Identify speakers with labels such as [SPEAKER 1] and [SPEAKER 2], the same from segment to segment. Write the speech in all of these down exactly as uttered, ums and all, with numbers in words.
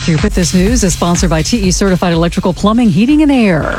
[SPEAKER 1] Cupid. This news is sponsored by T E Certified Electrical Plumbing, Heating, and Air.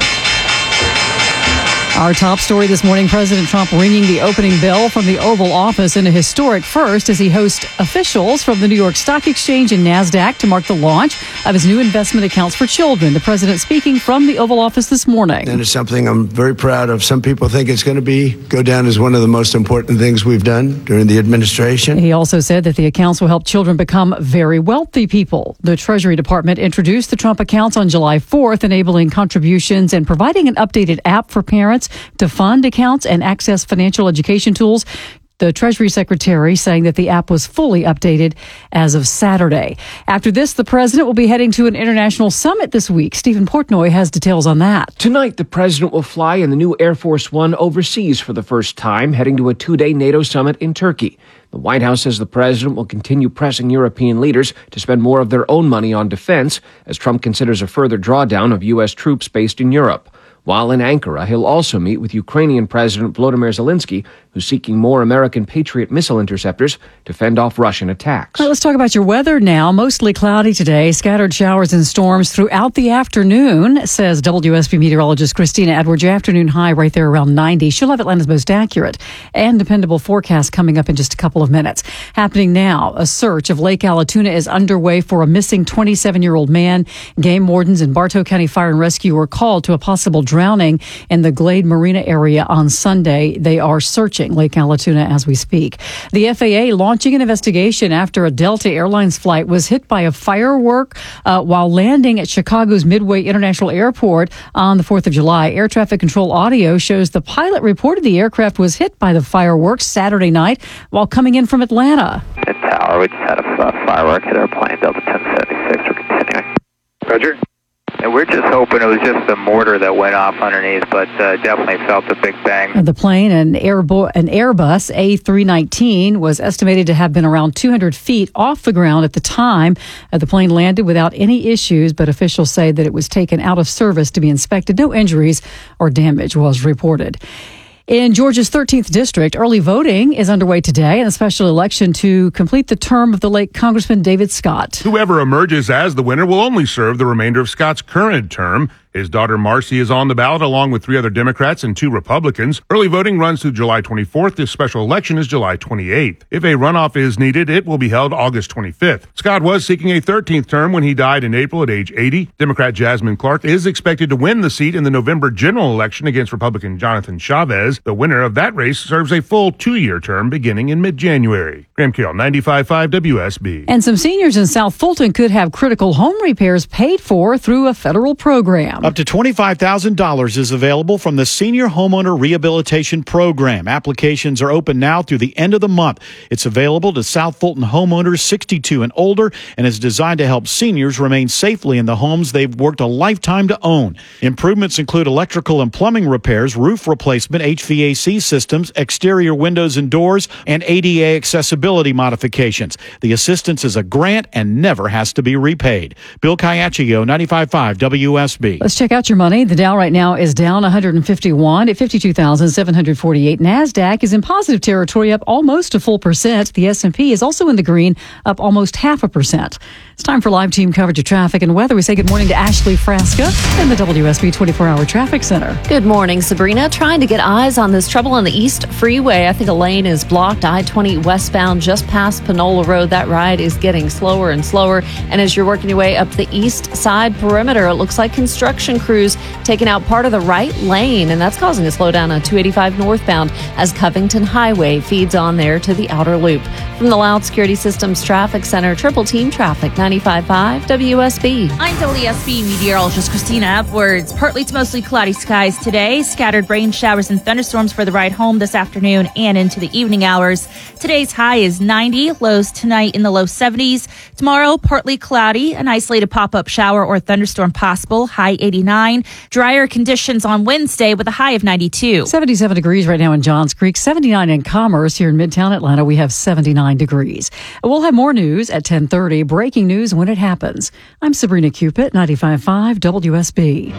[SPEAKER 1] Our top story this morning, President Trump ringing the opening bell from the Oval Office in a historic first as he hosts officials from the New York Stock Exchange and NASDAQ to mark the launch of his new investment accounts for children. The president speaking from the Oval Office this morning.
[SPEAKER 2] And it's something I'm very proud of. Some people think it's going to be go down as one of the most important things we've done during the administration.
[SPEAKER 1] He also said that the accounts will help children become very wealthy people. The Treasury Department introduced the Trump accounts on July fourth, enabling contributions and providing an updated app for parents to fund accounts and access financial education tools. The Treasury Secretary saying that the app was fully updated as of Saturday. After this, the president will be heading to an international summit this week. Stephen Portnoy has details on that.
[SPEAKER 3] Tonight, the president will fly in the new Air Force One overseas for the first time, heading to a two-day NATO summit in Turkey. The White House says the president will continue pressing European leaders to spend more of their own money on defense as Trump considers a further drawdown of U S troops based in Europe. While in Ankara, he'll also meet with Ukrainian President Volodymyr Zelensky, who's seeking more American Patriot missile interceptors to fend off Russian attacks.
[SPEAKER 1] All right, let's talk about your weather now. Mostly cloudy today, scattered showers and storms throughout the afternoon, says W S B meteorologist Christina Edwards. Your afternoon high right there around ninety. She'll have Atlanta's most accurate and dependable forecast coming up in just a couple of minutes. Happening now, a search of Lake Allatoona is underway for a missing twenty-seven-year-old man. Game wardens in Bartow County Fire and Rescue were called to a possible drowning in the Glade Marina area on Sunday. They are searching Lake Allatoona as we speak. The F A A launching an investigation after a Delta Airlines flight was hit by a firework uh, while landing at Chicago's Midway International Airport on the fourth of July. Air traffic control audio shows the pilot reported the aircraft was hit by the fireworks Saturday night while coming in from Atlanta.
[SPEAKER 4] Mid Tower, we just had a uh, firework hit our plane, Delta ten seventy-six. We're continuing.
[SPEAKER 5] Roger.
[SPEAKER 4] And we're just hoping it was just the mortar that went off underneath, but uh, definitely felt a big bang.
[SPEAKER 1] The plane, an, Airbo- an Airbus A three nineteen, was estimated to have been around two hundred feet off the ground at the time. Uh, the plane landed without any issues, but officials say that it was taken out of service to be inspected. No injuries or damage was reported. In Georgia's thirteenth district, early voting is underway today in a special election to complete the term of the late Congressman David Scott.
[SPEAKER 6] Whoever emerges as the winner will only serve the remainder of Scott's current term. His daughter Marcy is on the ballot along with three other Democrats and two Republicans. Early voting runs through July twenty-fourth. This special election is July twenty-eighth. If a runoff is needed, it will be held August twenty-fifth. Scott was seeking a thirteenth term when he died in April at age eighty. Democrat Jasmine Clark is expected to win the seat in the November general election against Republican Jonathan Chavez. The winner of that race serves a full two-year term beginning in mid-January. Graham Carroll, ninety-five point five W S B.
[SPEAKER 1] And some seniors in South Fulton could have critical home repairs paid for through a federal program.
[SPEAKER 5] Up to twenty-five thousand dollars is available from the Senior Homeowner Rehabilitation Program. Applications are open now through the end of the month. It's available to South Fulton homeowners sixty-two and older and is designed to help seniors remain safely in the homes they've worked a lifetime to own. Improvements include electrical and plumbing repairs, roof replacement, H V A C systems, exterior windows and doors, and A D A accessibility modifications. The assistance is a grant and never has to be repaid. Bill Caiaccio, ninety-five point five W S B.
[SPEAKER 1] Let's check out your money. The Dow right now is down one hundred fifty-one at fifty-two thousand seven hundred forty-eight. NASDAQ is in positive territory, up almost a full percent. The S and P is also in the green, up almost half a percent. It's time for live team coverage of traffic and weather. We say good morning to Ashley Frasca in the W S B twenty-four hour Traffic Center.
[SPEAKER 7] Good morning, Sabrina. Trying to get eyes on this trouble on the East Freeway. I think a lane is blocked. I twenty westbound just past Panola Road. That ride is getting slower and slower. And as you're working your way up the east side perimeter, it looks like construction crews taking out part of the right lane, and that's causing a slowdown on two eighty-five northbound as Covington Highway feeds on there to the outer loop. From the Loud Security Systems Traffic Center, Triple Team Traffic, ninety-five point five W S B.
[SPEAKER 8] I'm W S B meteorologist Christina Edwards. Partly to mostly cloudy skies today. Scattered rain showers and thunderstorms for the ride home this afternoon and into the evening hours. Today's high is ninety, lows tonight in the low seventies. Tomorrow, partly cloudy, an isolated pop-up shower or thunderstorm possible, high eighty-nine. Drier conditions on Wednesday with a high of ninety-two.
[SPEAKER 1] seventy-seven degrees right now in Johns Creek, seventy-nine in Commerce. Here in Midtown Atlanta, we have seventy-nine degrees. We'll have more news at ten thirty. Breaking news when it happens. I'm Sabrina Cupid, ninety-five point five W S B.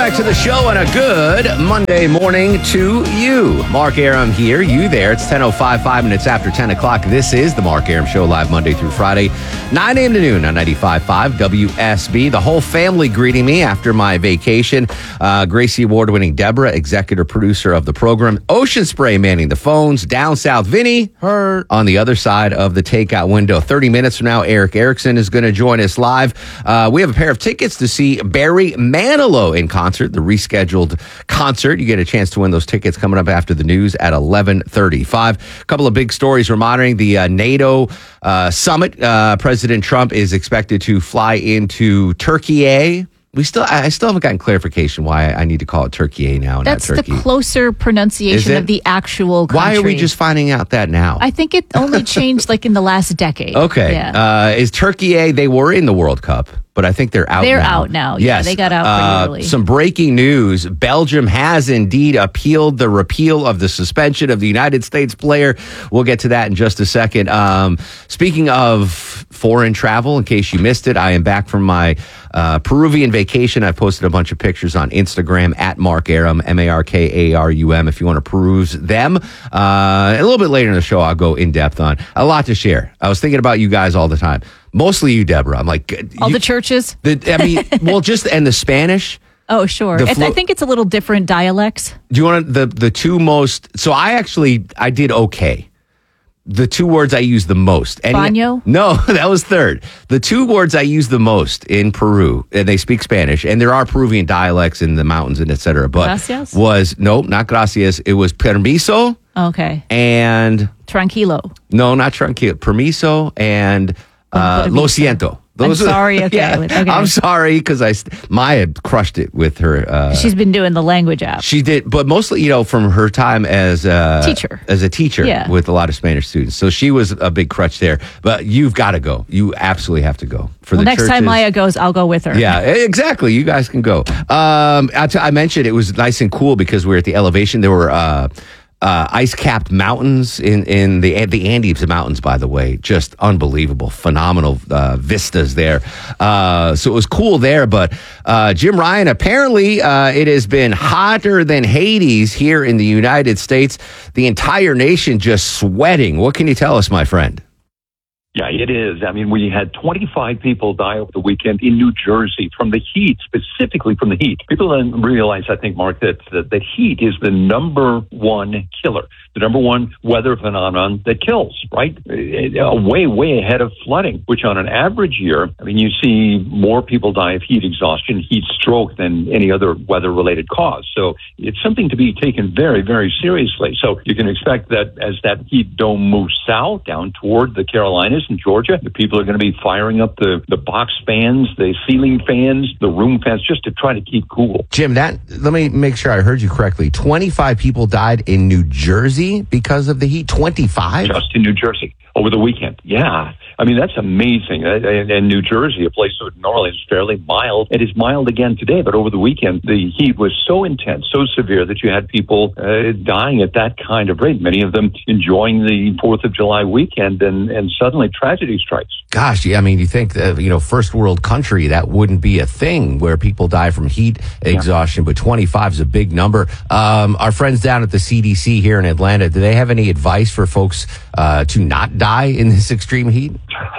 [SPEAKER 9] back to the show and a good Monday morning to you. Mark Aram here, you there. It's ten oh five, five minutes after ten o'clock. This is the Mark Aram Show, live Monday through Friday, nine a.m. to noon on ninety-five point five W S B. The whole family greeting me after my vacation. Uh, Gracie Award-winning Deborah, executive producer of the program. Ocean Spray manning the phones. Down south, Vinny, her on the other side of the takeout window. thirty minutes from now, Eric Erickson is going to join us live. Uh, we have a pair of tickets to see Barry Manilow in concert, the rescheduled concert. You get a chance to win those tickets coming up after the news at eleven thirty-five. A couple of big stories we're monitoring. The uh, NATO uh, summit. Uh, President Trump is expected to fly into Turkey. We still, I still haven't gotten clarification why I need to call it Turkey now.
[SPEAKER 10] That's
[SPEAKER 9] not Turkey.
[SPEAKER 10] The closer pronunciation of the actual country.
[SPEAKER 9] Why are we just finding out that now?
[SPEAKER 10] I think it only changed like in the last decade.
[SPEAKER 9] Okay.
[SPEAKER 10] Yeah.
[SPEAKER 9] Uh, is Turkey, they were in the World Cup, but I think they're out
[SPEAKER 10] they're
[SPEAKER 9] now.
[SPEAKER 10] out now.
[SPEAKER 9] Yes.
[SPEAKER 10] Yeah, they got out pretty
[SPEAKER 9] uh,
[SPEAKER 10] early.
[SPEAKER 9] Some breaking news. Belgium has indeed appealed the repeal of the suspension of the United States player. We'll get to that in just a second. Um, speaking of foreign travel, in case you missed it, I am back from my uh, Peruvian vacation. I've posted a bunch of pictures on Instagram at Mark Arum, M A R K A R U M, if you want to peruse them. Uh, a little bit later in the show, I'll go in depth on a lot to share. I was thinking about you guys all the time. Mostly you, Deborah. I'm like...
[SPEAKER 10] All
[SPEAKER 9] you,
[SPEAKER 10] the churches?
[SPEAKER 9] The, I mean, well, just... And the Spanish.
[SPEAKER 10] Oh, sure.
[SPEAKER 9] The flo-
[SPEAKER 10] I think it's a little different dialects.
[SPEAKER 9] Do you want the, the two most... So I actually... I did okay. The two words I use the most. Any,
[SPEAKER 10] Baño?
[SPEAKER 9] No, that was third. The two words I use the most in Peru, and they speak Spanish, and there are Peruvian dialects in the mountains and et cetera, but
[SPEAKER 10] Gracias?
[SPEAKER 9] was... No, not gracias. It was permiso
[SPEAKER 10] Okay.
[SPEAKER 9] and...
[SPEAKER 10] Tranquilo.
[SPEAKER 9] No, not tranquilo. Permiso and... Uh, lo siento.
[SPEAKER 10] Those I'm sorry. Okay.
[SPEAKER 9] Yeah,
[SPEAKER 10] okay.
[SPEAKER 9] I'm sorry because I Maya crushed it with her. Uh,
[SPEAKER 10] She's been doing the language app.
[SPEAKER 9] She did, but mostly, you know, from her time as a
[SPEAKER 10] teacher,
[SPEAKER 9] as a teacher
[SPEAKER 10] yeah.
[SPEAKER 9] with a lot of Spanish students. So she was a big crutch there. But you've got to go. You absolutely have to go for
[SPEAKER 10] well,
[SPEAKER 9] the
[SPEAKER 10] next
[SPEAKER 9] churches.
[SPEAKER 10] time Maya goes, I'll go with her.
[SPEAKER 9] Yeah, exactly. You guys can go. Um, I, t- I mentioned it was nice and cool because we were at the elevation. There were. Uh, Uh, ice-capped mountains in, in the the Andes Mountains, by the way. Just unbelievable, phenomenal uh, vistas there. Uh, so it was cool there. But uh, Jim Ryan, apparently uh, it has been hotter than Hades here in the United States. The entire nation just sweating. What can you tell us, my friend?
[SPEAKER 11] Yeah, it is. I mean, we had twenty-five people die over the weekend in New Jersey from the heat, specifically from the heat. People don't realize, I think, Mark, that, that, that heat is the number one killer, the number one weather phenomenon that kills, right? Way, way ahead of flooding, which on an average year, I mean, you see more people die of heat exhaustion, heat stroke than any other weather-related cause. So it's something to be taken very, very seriously. So you can expect that as that heat dome moves south down toward the Carolinas, in Georgia, the people are going to be firing up the, the box fans, the ceiling fans, the room fans, just to try to keep cool.
[SPEAKER 9] Jim, that let me make sure I heard you correctly. twenty-five people died in New Jersey because of the heat? twenty-five?
[SPEAKER 11] Just in New Jersey over the weekend. Yeah. I mean, that's amazing. And New Jersey, a place that normally is fairly mild, it is mild again today, but over the weekend, the heat was so intense, so severe that you had people uh, dying at that kind of rate, many of them enjoying the fourth of July weekend, and, and suddenly tragedy strikes.
[SPEAKER 9] Gosh, yeah, I mean, you think, uh, you know, first world country, that wouldn't be a thing where people die from heat exhaustion, yeah. But twenty-five is a big number. Um, our friends down at the C D C here in Atlanta, do they have any advice for folks uh, to not die in this extreme heat?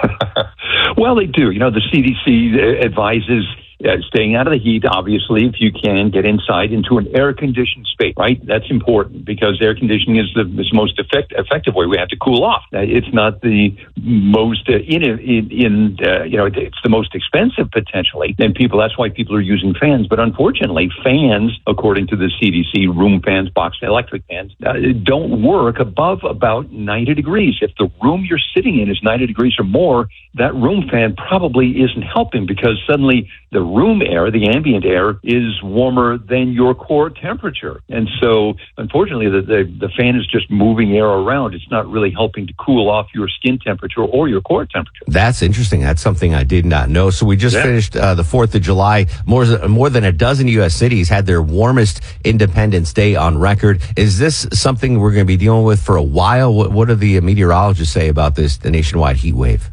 [SPEAKER 11] Well, they do. You know, the C D C advises uh, staying out of the heat, obviously, if you can, get inside into an air-conditioned space, right? That's important because air conditioning is the, is the most effect, effective way we have to cool off. Uh, it's not the most, uh, in, in, in uh, you know, it's the most expensive potentially. And people, that's why people are using fans. But unfortunately, fans, according to the C D C, room fans, box electric fans, uh, don't work above about ninety degrees. If the room you're sitting in is ninety degrees or more, that room fan probably isn't helping because suddenly the room air, the ambient air, is warmer than your core temperature. And so, unfortunately, the, the, the fan is just moving air around. It's not really helping to cool off your skin temperature or your core temperature.
[SPEAKER 9] That's interesting. That's something I did not know. So we just yeah. finished uh, the fourth of July. More, more than a dozen U S cities had their warmest Independence Day on record. Is this something we're going to be dealing with for a while? What, what do the meteorologists say about this, the nationwide heat wave?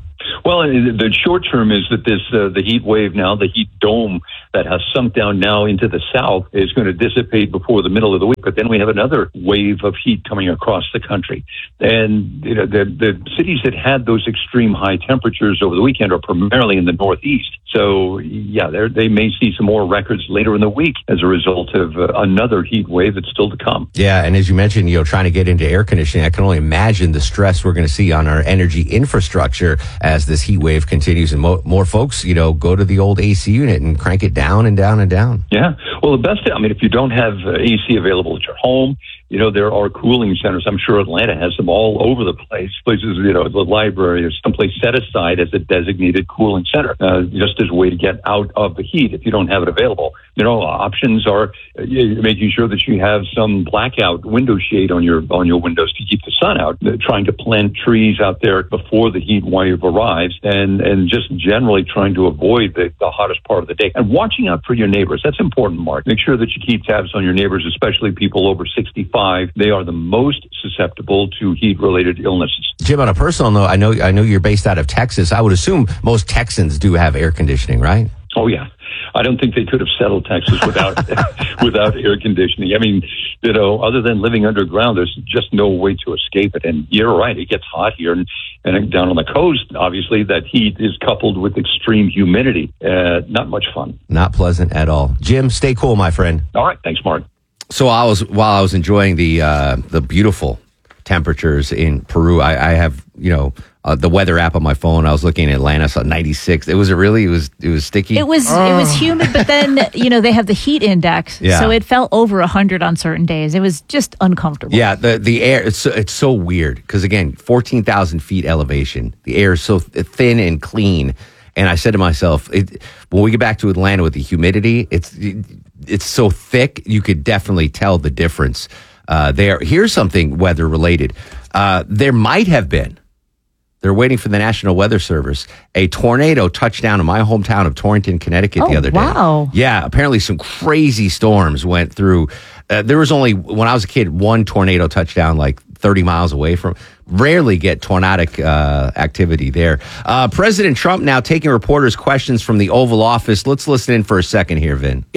[SPEAKER 11] Well, the short term is that this uh, the heat wave now, the heat dome that has sunk down now into the south is going to dissipate before the middle of the week. But then we have another wave of heat coming across the country. And you know, the, the cities that had those extreme high temperatures over the weekend are primarily in the northeast. So, yeah, they may see some more records later in the week as a result of uh, another heat wave that's still to come.
[SPEAKER 9] Yeah, and as you mentioned, you know, trying to get into air conditioning, I can only imagine the stress we're going to see on our energy infrastructure as this heat wave continues, and mo- more folks, you know, go to the old A C unit and crank it down and down and down.
[SPEAKER 11] Yeah, well, the best, I mean, if you don't have uh, A C available at your home, you know, there are cooling centers. I'm sure Atlanta has them all over the place. Places, you know, the library or someplace set aside as a designated cooling center, uh, just as a way to get out of the heat if you don't have it available. You know, options are uh, making sure that you have some blackout window shade on your on your windows to keep the sun out, uh, trying to plant trees out there before the heat wave arrives, and, and just generally trying to avoid the, the hottest part of the day. And watching out for your neighbors. That's important, Mark. Make sure that you keep tabs on your neighbors, especially people over sixty-five. They are the most susceptible to heat-related illnesses.
[SPEAKER 9] Jim, on a personal note, I know I know you're based out of Texas. I would assume most Texans do have air conditioning, right?
[SPEAKER 11] Oh, yeah. I don't think they could have settled Texas without without air conditioning. I mean, you know, other than living underground, there's just no way to escape it. And you're right, it gets hot here. And, and down on the coast, obviously, that heat is coupled with extreme humidity. Uh, not much fun.
[SPEAKER 9] Not pleasant at all. Jim, stay cool, my friend.
[SPEAKER 11] All right. Thanks, Mark.
[SPEAKER 9] So I was while I was enjoying the uh, the beautiful temperatures in Peru, I, I have you know uh, the weather app on my phone. I was looking at Atlanta, saw ninety-six. It was a really it was it was sticky.
[SPEAKER 10] It was
[SPEAKER 9] oh.
[SPEAKER 10] it was humid, but then you know they have the heat index,
[SPEAKER 9] yeah.
[SPEAKER 10] so it felt over a hundred on certain days. It was just uncomfortable.
[SPEAKER 9] Yeah, the the air it's so, it's so weird because again, fourteen thousand feet elevation, the air is so th- thin and clean. And I said to myself, it, when we get back to Atlanta with the humidity, it's it, it's so thick, you could definitely tell the difference uh, there. Here's something weather related. Uh, there might have been, they're waiting for the National Weather Service, a tornado touchdown in my hometown of Torrington, Connecticut
[SPEAKER 10] oh,
[SPEAKER 9] the other day.
[SPEAKER 10] Wow.
[SPEAKER 9] Yeah, apparently some crazy storms went through. Uh, there was only, when I was a kid, one tornado touchdown like thirty miles away from. Rarely get tornadic uh, activity there. Uh, President Trump now taking reporters' questions from the Oval Office. Let's listen in for a second here, Vin.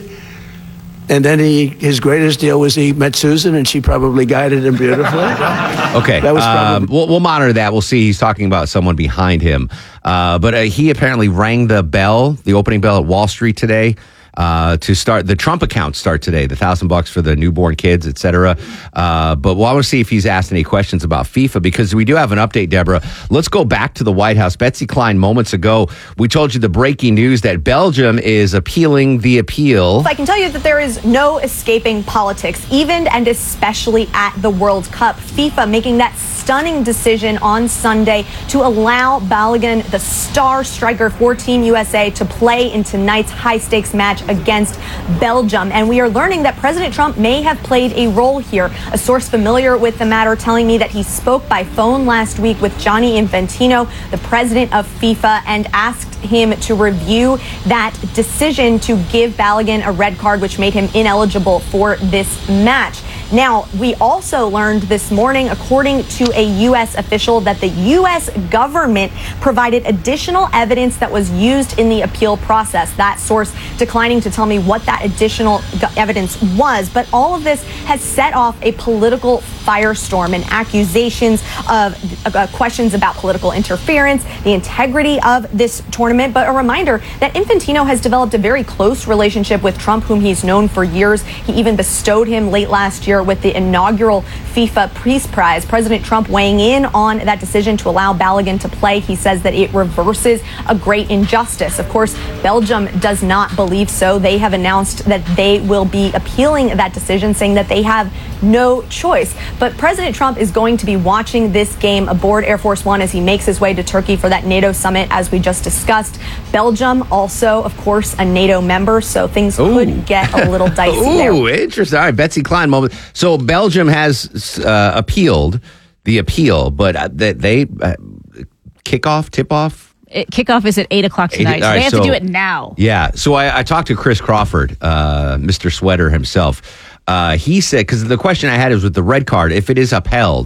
[SPEAKER 2] And then he, his greatest deal was he met Susan, and she probably guided him beautifully.
[SPEAKER 9] Okay,
[SPEAKER 2] that was probably-
[SPEAKER 9] um, we'll, we'll monitor that. We'll see. He's talking about someone behind him. Uh, but uh, he apparently rang the bell, the opening bell at Wall Street today. Uh, to start the Trump accounts start today, the thousand bucks for the newborn kids, et cetera. Uh, but well, I want to see if he's asked any questions about FIFA because we do have an update, Deborah. Let's go back to the White House. Betsy Klein, moments ago, we told you the breaking news that Belgium is appealing the appeal.
[SPEAKER 12] I can tell you that there is no escaping politics, even and especially at the World Cup. FIFA making that stunning decision on Sunday to allow Balogun, the star striker for Team U S A, to play in tonight's high-stakes match against Belgium. And we are learning that President Trump may have played a role here. A source familiar with the matter telling me that he spoke by phone last week with Gianni Infantino, the president of FIFA, and asked him to review that decision to give Balogun a red card, which made him ineligible for this match. Now, we also learned this morning, according to a U S official, that the U S government provided additional evidence that was used in the appeal process. That source declining to tell me what that additional evidence was. But all of this has set off a political firestorm and accusations of uh, questions about political interference, the integrity of this tournament. But a reminder that Infantino has developed a very close relationship with Trump, whom he's known for years. He even bestowed him late last year with the inaugural FIFA Peace Prize. President Trump weighing in on that decision to allow Balogun to play. He says that it reverses a great injustice. Of course, Belgium does not believe so. They have announced that they will be appealing that decision, saying that they have no choice. But President Trump is going to be watching this game aboard Air Force One as he makes his way to Turkey for that NATO summit, as we just discussed. Belgium also, of course, a NATO member, so things Ooh. could get a little dicey
[SPEAKER 9] Ooh,
[SPEAKER 12] there.
[SPEAKER 9] Ooh, interesting. All right, Betsy Klein moment. So Belgium has uh, appealed the appeal, but uh, they, they uh, kickoff, tip off?
[SPEAKER 10] It, kickoff is at eight o'clock tonight, eight, so right, they have so, to do it now.
[SPEAKER 9] Yeah, so I, I talked to Chris Crawford, uh, Mister Sweater himself. Uh, he said, because the question I had is with the red card, if it is upheld,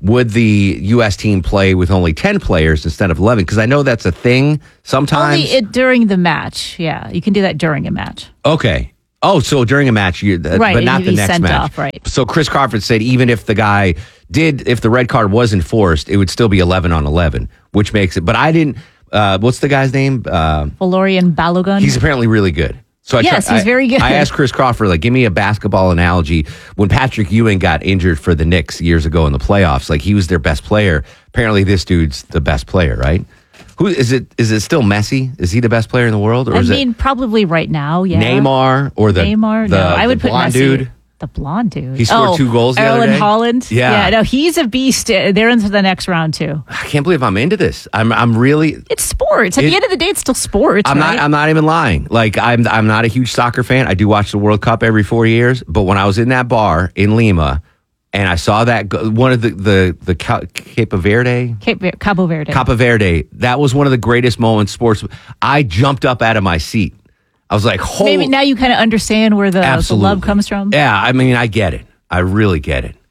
[SPEAKER 9] would the U S team play with only ten players instead of eleven? Because I know that's a thing sometimes.
[SPEAKER 10] Only it, during the match. Yeah, you can do that during a match.
[SPEAKER 9] Okay. Oh, so during a match, you, uh,
[SPEAKER 10] right,
[SPEAKER 9] but not the
[SPEAKER 10] he's
[SPEAKER 9] next
[SPEAKER 10] sent
[SPEAKER 9] match.
[SPEAKER 10] off, right.
[SPEAKER 9] So Chris Crawford said even if the guy did, if the red card was enforced, it would still be eleven on eleven, which makes it. But I didn't. Uh, what's the guy's name? Uh,
[SPEAKER 10] Valerian Balogun.
[SPEAKER 9] he's apparently really good. So I
[SPEAKER 10] Yes,
[SPEAKER 9] tried-
[SPEAKER 10] he's
[SPEAKER 9] I-
[SPEAKER 10] very good.
[SPEAKER 9] I asked Chris Crawford, like, give me a basketball analogy. When Patrick Ewing got injured for the Knicks years ago in the playoffs, like he was their best player. Apparently, this dude's the best player, right? Who is it? Is it still Messi? Is he the best player in the world, or
[SPEAKER 10] I
[SPEAKER 9] is
[SPEAKER 10] mean, probably right now,
[SPEAKER 9] it
[SPEAKER 10] yeah.
[SPEAKER 9] Neymar or the
[SPEAKER 10] Neymar?
[SPEAKER 9] The,
[SPEAKER 10] no, I would
[SPEAKER 9] the
[SPEAKER 10] put
[SPEAKER 9] blonde
[SPEAKER 10] Messi.
[SPEAKER 9] dude?
[SPEAKER 10] The blonde dude.
[SPEAKER 9] He scored
[SPEAKER 10] oh,
[SPEAKER 9] two goals the other
[SPEAKER 10] Erling
[SPEAKER 9] day?
[SPEAKER 10] Haaland.
[SPEAKER 9] Yeah.
[SPEAKER 10] Yeah, no, he's a beast. Uh, They're into the next round, too.
[SPEAKER 9] I can't believe I'm into this. I'm I'm really.
[SPEAKER 10] It's sports. At
[SPEAKER 9] It-
[SPEAKER 10] the end of the day, it's still sports,
[SPEAKER 9] I'm
[SPEAKER 10] right?
[SPEAKER 9] not. I'm not even lying. Like I'm. I'm not a huge soccer fan. I do watch the World Cup every four years. But when I was in that bar in Lima, and I saw that go- one of the the the Ca- Cape Verde,
[SPEAKER 10] Cape Ver- Cabo Verde.
[SPEAKER 9] Cabo Verde, that was one of the greatest moments sports. I jumped up out of my seat. I was like, holy.
[SPEAKER 10] Maybe now you kind of understand where the, the
[SPEAKER 9] Absolutely.
[SPEAKER 10] love comes from.
[SPEAKER 9] Yeah, I mean, I get it. I really get it.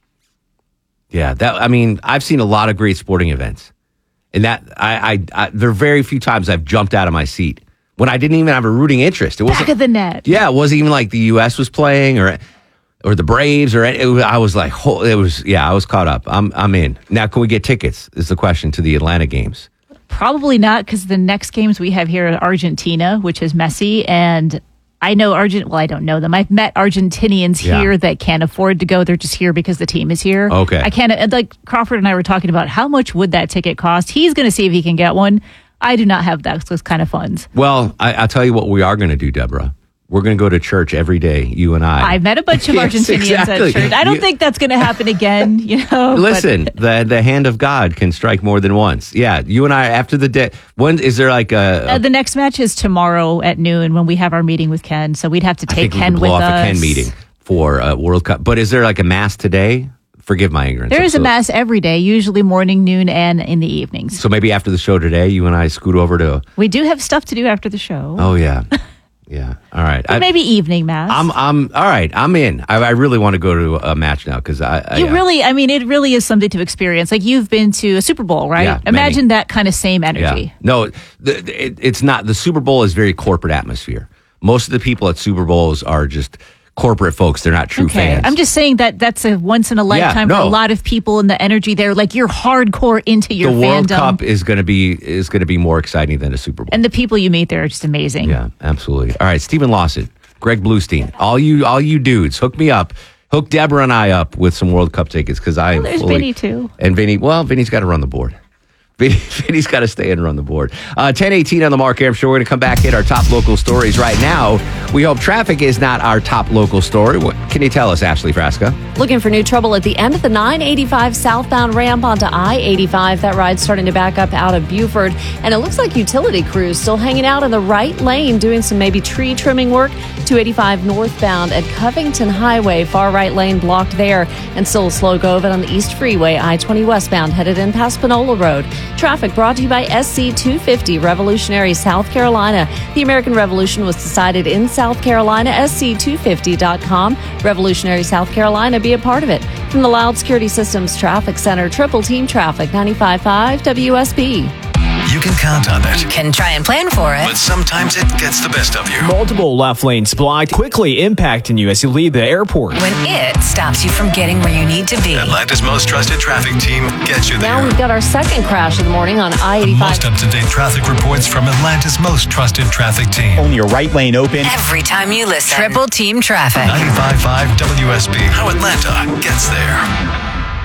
[SPEAKER 9] Yeah, that. I mean, I've seen a lot of great sporting events, and that I, I, I there are very few times I've jumped out of my seat when I didn't even have a rooting interest. It
[SPEAKER 10] Back
[SPEAKER 9] wasn't.
[SPEAKER 10] of the net.
[SPEAKER 9] Yeah, it wasn't even like the U S was playing or or the Braves or it was, I was like, oh, it was. Yeah, I was caught up. I'm I'm in now. Can we get tickets? Is the question to the Atlanta games?
[SPEAKER 10] Probably not, because the next games we have here are Argentina, which is Messi, and I know Argent. Well, I don't know them. I've met Argentinians
[SPEAKER 9] Yeah.
[SPEAKER 10] here that can't afford to go. They're just here because the team is here.
[SPEAKER 9] Okay.
[SPEAKER 10] I can't. and, Like Crawford and I were talking about how much would that ticket cost. He's going to see if he can get one. I do not have that, those kind of funds.
[SPEAKER 9] Well, I, I'll tell you what we are going to do, Deborah. We're going to go to church every day, you and I.
[SPEAKER 10] I've met a bunch of
[SPEAKER 9] Yes,
[SPEAKER 10] Argentinians
[SPEAKER 9] exactly.
[SPEAKER 10] at church. I don't
[SPEAKER 9] You-
[SPEAKER 10] think that's going to happen again. You know. but-
[SPEAKER 9] Listen, the the hand of God can strike more than once. Yeah, you and I after the day. When is there like a?
[SPEAKER 10] Uh, the next match is tomorrow at noon when we have our meeting with Ken. So we'd have to
[SPEAKER 9] I
[SPEAKER 10] take
[SPEAKER 9] think we
[SPEAKER 10] Ken
[SPEAKER 9] could
[SPEAKER 10] with
[SPEAKER 9] blow off
[SPEAKER 10] us.
[SPEAKER 9] a Ken meeting for a World Cup. But is there like a mass today? Forgive my ignorance.
[SPEAKER 10] There is a
[SPEAKER 9] So-
[SPEAKER 10] mass every day, usually morning, noon, and in the evenings.
[SPEAKER 9] So maybe after the show today, you and I scoot over to.
[SPEAKER 10] We do have stuff to do after the show.
[SPEAKER 9] Oh yeah, yeah. All right.
[SPEAKER 10] But
[SPEAKER 9] I,
[SPEAKER 10] maybe evening mass.
[SPEAKER 9] I'm I'm all right. I'm in. I, I really want to go to a match now because I. I
[SPEAKER 10] you
[SPEAKER 9] yeah.
[SPEAKER 10] really, I mean, it really is something to experience. Like you've been to a Super Bowl, right?
[SPEAKER 9] Yeah,
[SPEAKER 10] Imagine
[SPEAKER 9] many.
[SPEAKER 10] that kind of same energy.
[SPEAKER 9] Yeah. No, the, it, it's not. The Super Bowl is very corporate atmosphere. Most of the people at Super Bowls are just corporate folks. They're not true
[SPEAKER 10] Okay,
[SPEAKER 9] fans.
[SPEAKER 10] I'm just saying that that's a once in a lifetime for
[SPEAKER 9] no.
[SPEAKER 10] a lot of people, and the energy there. Like you're hardcore into your
[SPEAKER 9] the World
[SPEAKER 10] fandom,
[SPEAKER 9] Cup is going to be is going to be more exciting than a Super Bowl.
[SPEAKER 10] and the people you meet there are just amazing.
[SPEAKER 9] Yeah, absolutely. All right, Stephen Lawson, Greg Bluestein, all you all you dudes, hook me up. Hook Deborah and I up with some World Cup tickets because I am
[SPEAKER 10] There's
[SPEAKER 9] fully,
[SPEAKER 10] Vinny too.
[SPEAKER 9] And Vinny, well, Vinny's got to run the board. Vinny, Vinny's got to stay and run the board. Uh, ten eighteen on the Mark Arum Show. We're going to come back, hit our top local stories right now. We hope traffic is not our top local story. What can you tell us, Ashley Frasca?
[SPEAKER 7] Looking for new trouble at the end of the nine eighty-five southbound ramp onto I eighty-five. That ride's starting to back up out of Buford. And it looks like utility crews still hanging out in the right lane doing some maybe tree trimming work. two eighty-five northbound at Covington Highway. Far right lane blocked there. And still a slow go of it on the East Freeway. I twenty westbound headed in past Panola Road. Traffic brought to you by S C two fifty Revolutionary, South Carolina. The American Revolution was decided in South Carolina. S C two fifty dot com. Revolutionary, South Carolina. Be a part of it. From the Loud Security Systems Traffic Center, Triple Team Traffic, ninety-five point five W S B.
[SPEAKER 13] You can count on it.
[SPEAKER 14] You can try and plan for it.
[SPEAKER 13] But sometimes it gets the best of you.
[SPEAKER 15] Multiple left lanes blocked, quickly impacting you as you leave the airport.
[SPEAKER 14] When it stops you from getting where you need to be.
[SPEAKER 13] Atlanta's most trusted traffic team gets you there.
[SPEAKER 7] Now we've got our second crash of the morning on I
[SPEAKER 13] The
[SPEAKER 7] eighty-five.
[SPEAKER 13] most up-to-date traffic reports from Atlanta's most trusted traffic team.
[SPEAKER 15] Only your right lane open.
[SPEAKER 14] Every time you listen. Triple Team Traffic.
[SPEAKER 13] ninety-five point five W S B. How Atlanta gets there.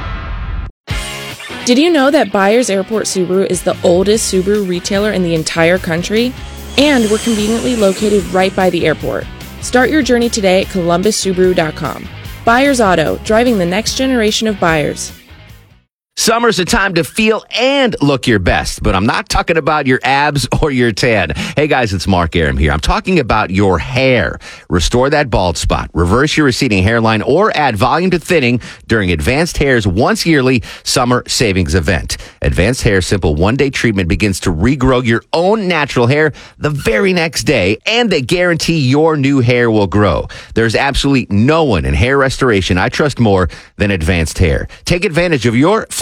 [SPEAKER 16] Did you know that Byers Airport Subaru is the oldest Subaru retailer in the entire country? And we're conveniently located right by the airport. Start your journey today at columbus subaru dot com. Byers Auto, driving the next generation of buyers.
[SPEAKER 9] Summer's a time to feel and look your best, but I'm not talking about your abs or your tan. Hey guys, it's Mark Arum here. I'm talking about your hair. Restore that bald spot, reverse your receding hairline, or add volume to thinning during Advanced Hair's once yearly summer savings event. Advanced Hair Simple one-day treatment begins to regrow your own natural hair the very next day, and they guarantee your new hair will grow. There's absolutely no one in hair restoration I trust more than Advanced Hair. Take advantage of your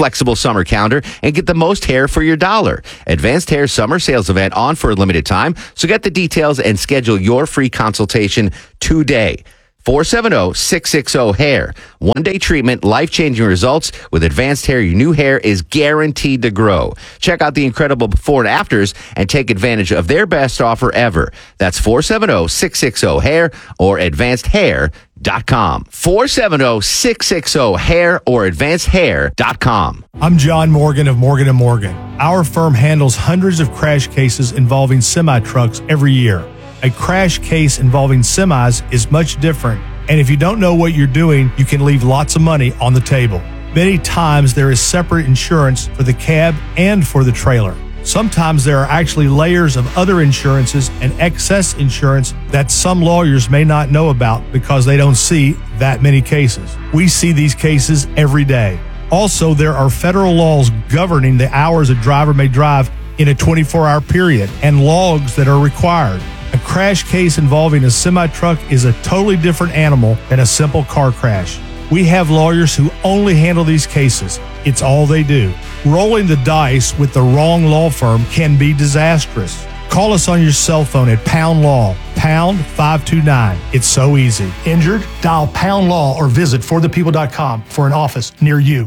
[SPEAKER 9] flexible summer calendar and get the most hair for your dollar. Advanced Hair Summer Sales Event on for a limited time. So get the details and schedule your free consultation today. four seven zero, six six zero, hair. One-day treatment, life-changing results. With Advanced Hair, your new hair is guaranteed to grow. Check out the incredible before and afters and take advantage of their best offer ever. That's four seven zero, six six zero, hair or advanced hair dot com. four seven zero, six six zero, hair or advanced hair dot com.
[SPEAKER 17] I'm John Morgan of Morgan and Morgan. Our firm handles hundreds of crash cases involving semi-trucks every year. A crash case involving semis is much different, and if you don't know what you're doing, you can leave lots of money on the table. Many times there is separate insurance for the cab and for the trailer. Sometimes there are actually layers of other insurances and excess insurance that some lawyers may not know about because they don't see that many cases. We see these cases every day. Also, there are federal laws governing the hours a driver may drive in a twenty-four hour period and logs that are required. A crash case involving a semi-truck is a totally different animal than a simple car crash. We have lawyers who only handle these cases. It's all they do. Rolling the dice with the wrong law firm can be disastrous. Call us on your cell phone at Pound Law, pound five two nine. It's so easy. Injured? Dial Pound Law or visit for the people dot com for an office near you.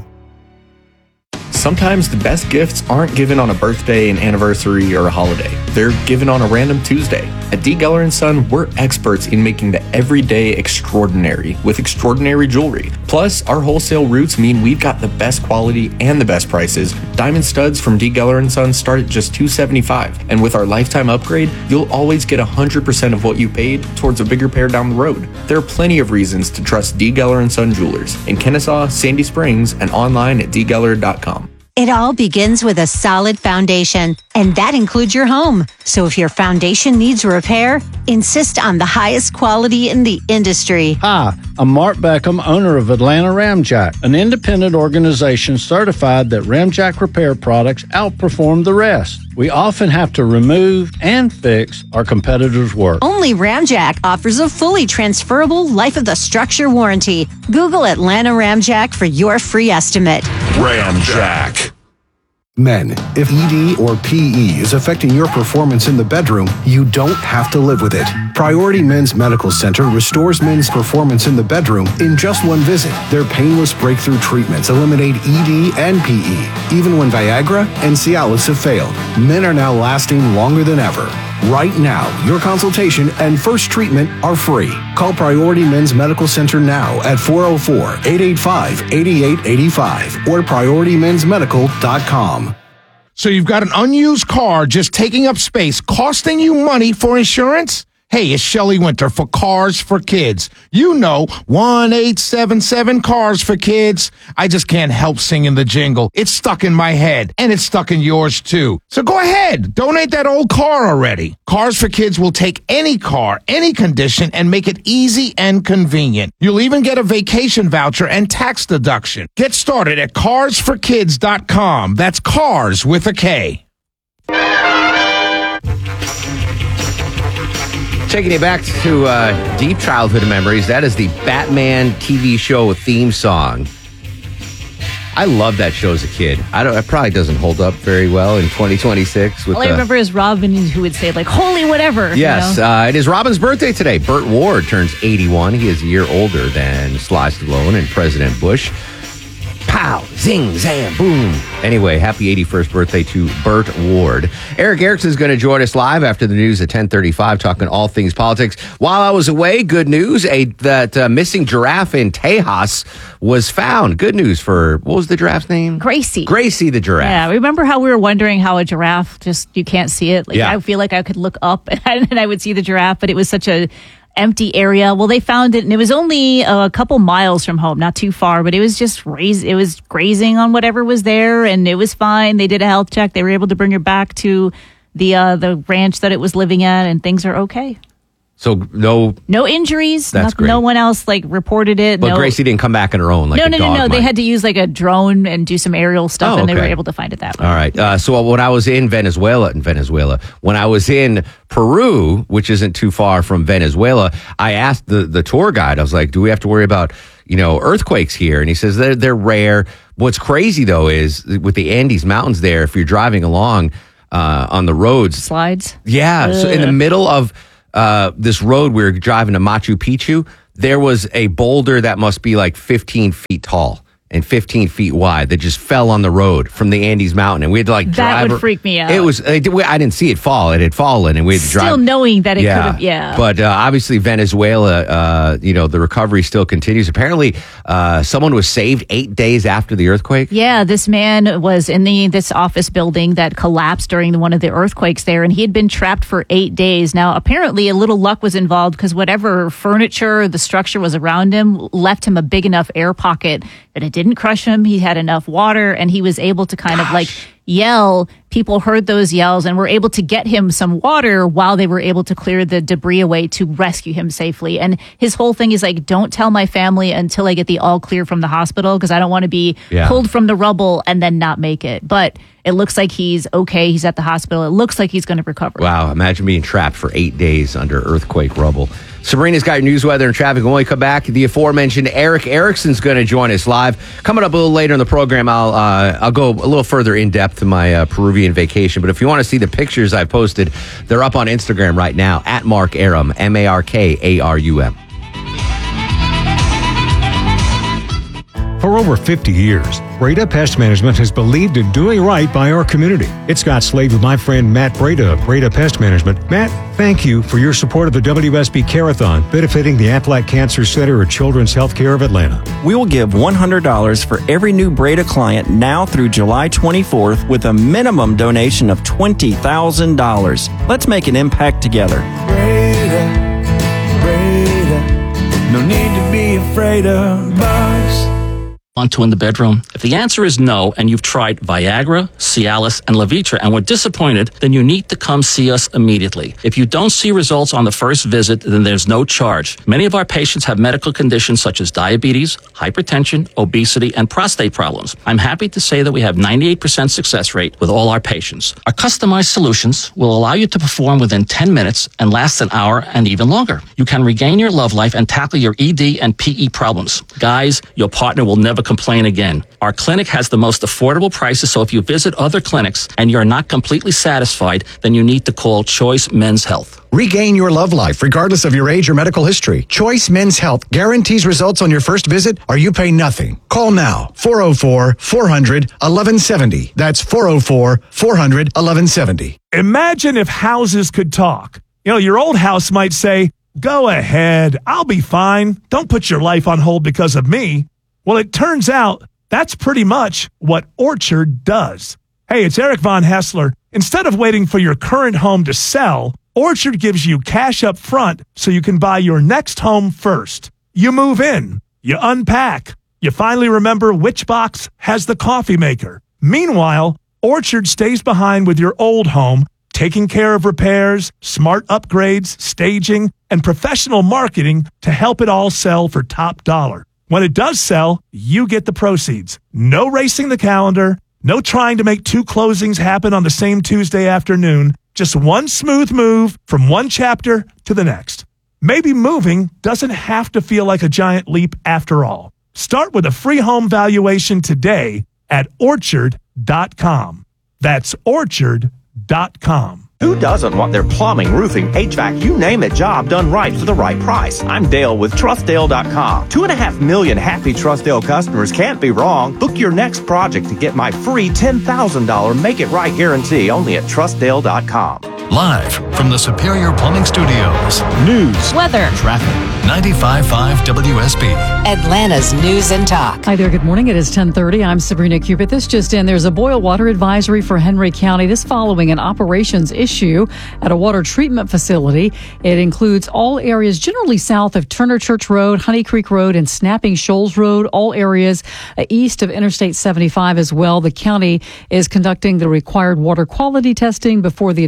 [SPEAKER 18] Sometimes the best gifts aren't given on a birthday, an anniversary, or a holiday. They're given on a random Tuesday. At D. Geller and Son, we're experts in making the everyday extraordinary with extraordinary jewelry. Plus, our wholesale roots mean we've got the best quality and the best prices. Diamond studs from D. Geller and Son start at just two hundred seventy-five dollars. And with our lifetime upgrade, you'll always get one hundred percent of what you paid towards a bigger pair down the road. There are plenty of reasons to trust D. Geller and Son Jewelers in Kennesaw, Sandy Springs, and online at d geller dot com.
[SPEAKER 19] It all begins with a solid foundation, and that includes your home. So if your foundation needs repair, insist on the highest quality in the industry.
[SPEAKER 20] Hi, I'm Mark Beckham, owner of Atlanta Ramjack, an independent organization certified that Ramjack repair products outperform the rest. We often have to remove and fix our competitors' work.
[SPEAKER 19] Only Ramjack offers a fully transferable life of the structure warranty. Google Atlanta Ramjack for your free estimate.
[SPEAKER 13] Ramjack.
[SPEAKER 21] Men, if E D or P E is affecting your performance in the bedroom, you don't have to live with it. Priority Men's Medical Center restores men's performance in the bedroom in just one visit. Their painless breakthrough treatments eliminate E D and P E. Even when Viagra and Cialis have failed, men are now lasting longer than ever. Right now, your consultation and first treatment are free. Call Priority Men's Medical Center now at four oh four, eight eight five, eight eight eight five or priority men's medical dot com.
[SPEAKER 22] So you've got an unused car just taking up space, costing you money for insurance? Hey, it's Shelley Winter for Cars for Kids. You know, one eight seven seven Cars for Kids. I just can't help singing the jingle. It's stuck in my head, and it's stuck in yours too. So go ahead, donate that old car already. Cars for Kids will take any car, any condition, and make it easy and convenient. You'll even get a vacation voucher and tax deduction. Get started at cars for kids dot com. That's cars with a K.
[SPEAKER 9] Taking you back to uh, deep childhood memories, that is the Batman T V show theme song. I loved that show as a kid. I don't. It probably doesn't hold up very well in twenty twenty-six. With
[SPEAKER 10] All I
[SPEAKER 9] the,
[SPEAKER 10] remember is Robin, who would say like "Holy whatever."
[SPEAKER 9] Yes,
[SPEAKER 10] you know?
[SPEAKER 9] uh, it is Robin's birthday today. Burt Ward turns eighty-one. He is a year older than Sly Stallone and President Bush. Pow, zing, zam, boom. Anyway, happy eighty-first birthday to Burt Ward. Eric Erickson is going to join us live after the news at ten thirty-five, talking all things politics. While I was away, good news, a that uh, missing giraffe in Tejas was found. Good news for, what was the giraffe's name?
[SPEAKER 10] Gracie.
[SPEAKER 9] Gracie the giraffe.
[SPEAKER 10] Yeah, remember how we were wondering how a giraffe, just, you can't see it? Like,
[SPEAKER 9] Yeah.
[SPEAKER 10] I feel like I could look up and I would see the giraffe, but it was such a empty area. Well, they found it, and it was only a couple miles from home, not too far, but it was just raz- it was grazing on whatever was there, and it was fine. They did a health check. They were able to bring her back to the uh, the ranch that it was living at, and things are okay.
[SPEAKER 9] So no,
[SPEAKER 10] No injuries.
[SPEAKER 9] That's
[SPEAKER 10] no,
[SPEAKER 9] great.
[SPEAKER 10] no one else like reported it.
[SPEAKER 9] but
[SPEAKER 10] no,
[SPEAKER 9] Gracie didn't come back on her own like
[SPEAKER 10] no,
[SPEAKER 9] a
[SPEAKER 10] no,
[SPEAKER 9] dog
[SPEAKER 10] no, no. They
[SPEAKER 9] might.
[SPEAKER 10] had to use like a drone and do some aerial stuff,
[SPEAKER 9] Oh,
[SPEAKER 10] and they were
[SPEAKER 9] okay.
[SPEAKER 10] able to find it that way.
[SPEAKER 9] All right. Uh, so when I was in Venezuela, in Venezuela, when I was in Peru, which isn't too far from Venezuela, I asked the, the tour guide, I was like, do we have to worry about, you know, earthquakes here. And he says they're, they're rare. What's crazy, though, is with the Andes Mountains there, if you're driving along uh, on the roads.
[SPEAKER 10] Slides?
[SPEAKER 9] Yeah. So in the middle of uh, this road, we were driving to Machu Picchu. There was a boulder that must be like fifteen feet tall and fifteen feet wide that just fell on the road from the Andes Mountain. And we had to like
[SPEAKER 10] That
[SPEAKER 9] drive.
[SPEAKER 10] would freak me out.
[SPEAKER 9] It was, I didn't see it fall. It had fallen and we had to drive.
[SPEAKER 10] Still knowing that it could have, yeah.
[SPEAKER 9] But uh, obviously Venezuela, uh, you know, the recovery still continues. Apparently uh, someone was saved eight days after the earthquake.
[SPEAKER 10] Yeah, this man was in the this office building that collapsed during one of the earthquakes there, and he had been trapped for eight days. Now, apparently, a little luck was involved because whatever furniture the structure was around him left him a big enough air pocket that it didn't crush him. He had enough water, and he was able to kind Gosh. of like yell. People heard those yells and were able to get him some water while they were able to clear the debris away to rescue him safely. And his whole thing is like, don't tell my family until I get the all clear from the hospital because I don't want to be yeah. pulled from the rubble and then not make it. But it looks like he's okay. He's at the hospital. It looks like he's going to recover.
[SPEAKER 9] Wow. Imagine being trapped for eight days under earthquake rubble. Sabrina's got your news, weather, and traffic. When we come back, the aforementioned Eric Erickson's going to join us live. Coming up a little later in the program, I'll uh, I'll go a little further in depth to my uh, Peruvian vacation. But if you want to see the pictures I posted, they're up on Instagram right now at Mark Arum, M A R K A R U M.
[SPEAKER 3] For over fifty years, Breda Pest Management has believed in doing right by our community. It's Scott Slade with my friend Matt Breda of Breda Pest Management. Matt, thank you for your support of the W S B Care-a-thon, benefiting the Aflac Cancer Center at Children's Healthcare of Atlanta.
[SPEAKER 4] We will give one hundred dollars for every new Breda client now through July twenty-fourth with a minimum donation of twenty thousand dollars. Let's make an impact together.
[SPEAKER 23] Breda, Breda, no need to be afraid of bugs.
[SPEAKER 24] Want to in the bedroom? If the answer is no, and you've tried Viagra, Cialis, and Levitra and were disappointed, then you need to come see us immediately. If you don't see results on the first visit, then there's no charge. Many of our patients have medical conditions such as diabetes, hypertension, obesity, and prostate problems. I'm happy to say that we have ninety-eight percent success rate with all our patients. Our customized solutions will allow you to perform within ten minutes and last an hour and even longer. You can regain your love life and tackle your E D and P E problems. Guys, your partner will never complain again. Our clinic has the most affordable prices, so if you visit other clinics and you're not completely satisfied, then you need to call Choice Men's Health.
[SPEAKER 25] Regain your love life regardless of your age or medical history. Choice Men's Health guarantees results on your first visit or you pay nothing. Call now, four oh four, four hundred, eleven seventy. That's four oh four, four hundred, eleven seventy.
[SPEAKER 26] Imagine if houses could talk. You know, your old house might say, go ahead, I'll be fine. Don't put your life on hold because of me. Well, it turns out that's pretty much what Orchard does. Hey, it's Eric Von Hessler. Instead of waiting for your current home to sell, Orchard gives you cash up front so you can buy your next home first. You move in, you unpack, you finally remember which box has the coffee maker. Meanwhile, Orchard stays behind with your old home, taking care of repairs, smart upgrades, staging, and professional marketing to help it all sell for top dollar. When it does sell, you get the proceeds. No racing the calendar, no trying to make two closings happen on the same Tuesday afternoon, just one smooth move from one chapter to the next. Maybe moving doesn't have to feel like a giant leap after all. Start with a free home valuation today at orchard dot com. That's orchard dot com.
[SPEAKER 27] Who doesn't want their plumbing, roofing, H V A C, you name it, job done right for the right price? I'm Dale with Trust Dale dot com. Two and a half million happy Trustdale customers can't be wrong. Book your next project to get my free ten thousand dollars Make It Right guarantee only at Trust Dale dot com.
[SPEAKER 13] Live from the Superior Plumbing Studios. News,
[SPEAKER 7] weather,
[SPEAKER 13] traffic. ninety-five point five W S B.
[SPEAKER 14] Atlanta's News and Talk.
[SPEAKER 1] Hi there. Good morning. It is ten thirty. I'm Sabrina Cupid. This just in. There's a boil water advisory for Henry County. This following an operations issue at a water treatment facility. It includes all areas generally south of Turner Church Road, Honey Creek Road, and Snapping Shoals Road. All areas east of Interstate seventy-five as well. The county is conducting the required water quality testing before the advisory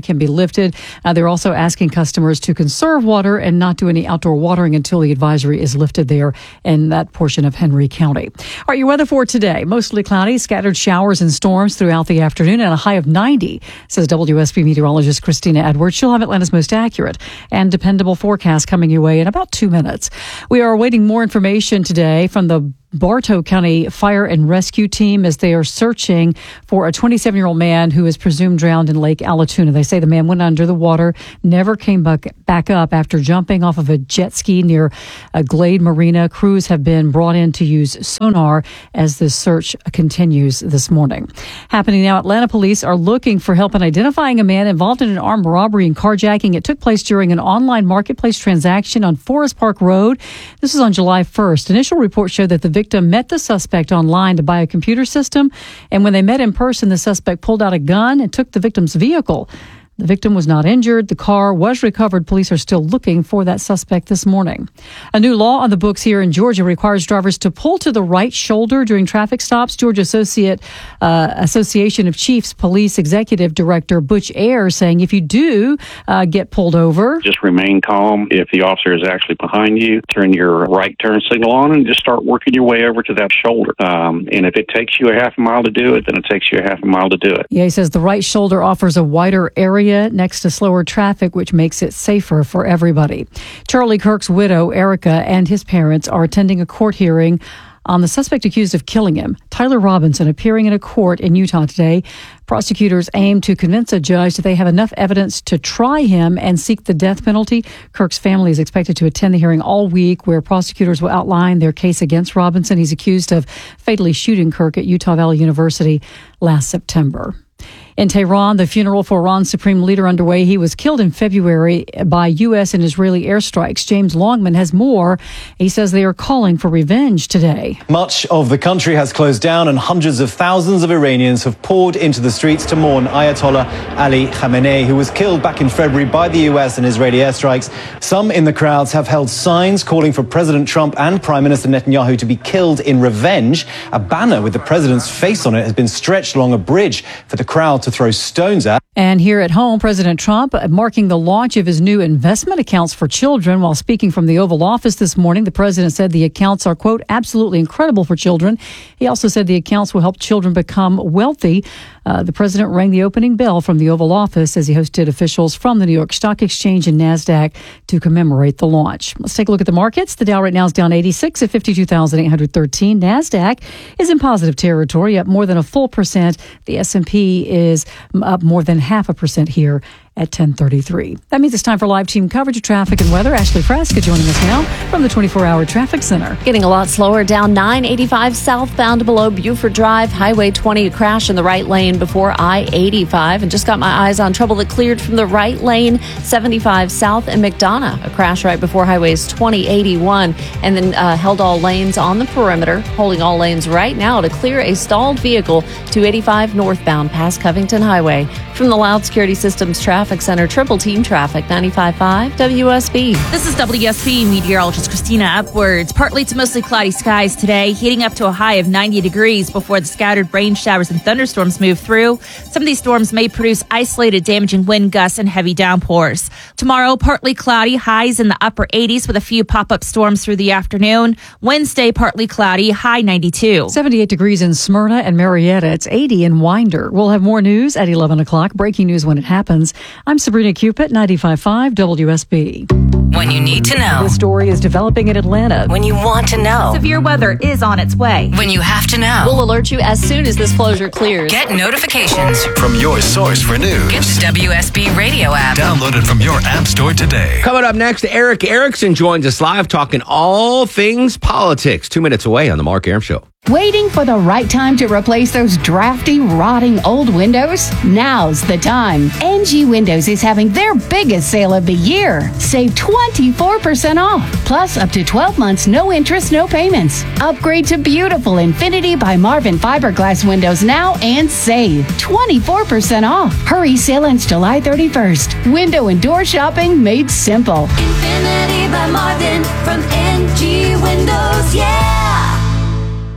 [SPEAKER 1] can be lifted. Uh, they're also asking customers to conserve water and not do any outdoor watering until the advisory is lifted there in that portion of Henry County. All right, your weather for today. Mostly cloudy, scattered showers and storms throughout the afternoon and a high of ninety, says W S B meteorologist Christina Edwards. She'll have Atlanta's most accurate and dependable forecast coming your way in about two minutes. We are awaiting more information today from the Bartow County Fire and Rescue Team as they are searching for a twenty-seven-year-old man who is presumed drowned in Lake Allatoona. They say the man went under the water, never came back, back up after jumping off of a jet ski near a Glade Marina. Crews have been brought in to use sonar as the search continues this morning. Happening now, Atlanta police are looking for help in identifying a man involved in an armed robbery and carjacking. It took place during an online marketplace transaction on Forest Park Road. This was on July first. Initial reports show that the victim met the suspect online to buy a computer system, and when they met in person, the suspect pulled out a gun and took the victim's vehicle. The victim was not injured. The car was recovered. Police are still looking for that suspect this morning. A new law on the books here in Georgia requires drivers to pull to the right shoulder during traffic stops. Georgia Associate uh, Association of Chiefs Police Executive Director Butch Ayers saying if you do uh, get pulled over,
[SPEAKER 2] just remain calm. If the officer is actually behind you, turn your right turn signal on and just start working your way over to that shoulder. Um, and if it takes you a half a mile to do it, then it takes you a half a mile to do it.
[SPEAKER 1] Yeah, he says the right shoulder offers a wider area next to slower traffic, which makes it safer for everybody. Charlie Kirk's widow, Erica, and his parents are attending a court hearing on the suspect accused of killing him, Tyler Robinson, appearing in a court in Utah today. Prosecutors aim to convince a judge that they have enough evidence to try him and seek the death penalty. Kirk's family is expected to attend the hearing all week, where prosecutors will outline their case against Robinson. He's accused of fatally shooting Kirk at Utah Valley University last September. In Tehran, the funeral for Iran's supreme leader underway. He was killed in February by U S and Israeli airstrikes. James Longman has more. He says they are calling for revenge today.
[SPEAKER 5] Much of the country has closed down and hundreds of thousands of Iranians have poured into the streets to mourn Ayatollah Ali Khamenei, who was killed back in February by the U S and Israeli airstrikes. Some in the crowds have held signs calling for President Trump and Prime Minister Netanyahu to be killed in revenge. A banner with the president's face on it has been stretched along a bridge for the crowd to throw stones at.
[SPEAKER 1] And here at home, President Trump marking the launch of his new investment accounts for children. While speaking from the Oval Office this morning, the president said the accounts are, quote, absolutely incredible for children. He also said the accounts will help children become wealthy. Uh, the president rang the opening bell from the Oval Office as he hosted officials from the New York Stock Exchange and NASDAQ to commemorate the launch. Let's take a look at the markets. The Dow right now is down eighty-six at fifty-two thousand eight hundred thirteen. NASDAQ is in positive territory, up more than a full percent. The S and P is up more than half a percent here at ten thirty-three. That means it's time for live team coverage of traffic and weather. Ashley Frasca joining us now from the twenty-four hour Traffic Center.
[SPEAKER 7] Getting a lot slower down nine eighty-five southbound below Buford Drive, Highway twenty, a crash in the right lane before I eighty-five, and just got my eyes on trouble that cleared from the right lane, seventy-five south in McDonough, a crash right before highways twenty, eighty-one, and then uh, held all lanes on the perimeter, holding all lanes right now to clear a stalled vehicle to eighty-five northbound past Covington Highway. From the Loud Security Systems Traffic Center, Triple Team Traffic, ninety-five point five W S B.
[SPEAKER 10] This is W S B meteorologist Christina Upwards. Partly to mostly cloudy skies today, heating up to a high of ninety degrees before the scattered rain showers and thunderstorms move through. Some of these storms may produce isolated damaging wind gusts and heavy downpours. Tomorrow, partly cloudy, highs in the upper eighties with a few pop-up storms through the afternoon. Wednesday, partly cloudy, high ninety-two.
[SPEAKER 1] seventy-eight degrees in Smyrna and Marietta. It's eighty in Winder. We'll have more news at eleven o'clock. Breaking news when it happens. I'm Sabrina Cupid, ninety-five point five W S B.
[SPEAKER 14] When you need to know.
[SPEAKER 1] The story is developing in Atlanta.
[SPEAKER 14] When you want to know.
[SPEAKER 10] Severe weather is on its way.
[SPEAKER 14] When you have to know.
[SPEAKER 7] We'll alert you as soon as this closure clears.
[SPEAKER 14] Get notifications
[SPEAKER 13] from your source for news.
[SPEAKER 14] Get the W S B radio app.
[SPEAKER 13] Download it from your app store today.
[SPEAKER 9] Coming up next, Eric Erickson joins us live talking all things politics. Two minutes away on the Mark Arum Show.
[SPEAKER 6] Waiting for the right time to replace those drafty, rotting old windows? Now's the time. N G Windows is having their biggest sale of the year. Save twenty-four percent off. Plus up to twelve months, no interest, no payments. Upgrade to beautiful Infinity by Marvin fiberglass windows now and save twenty-four percent off. Hurry, sale ends July thirty-first. Window and door shopping made simple.
[SPEAKER 8] Infinity by Marvin from N G Windows, yeah!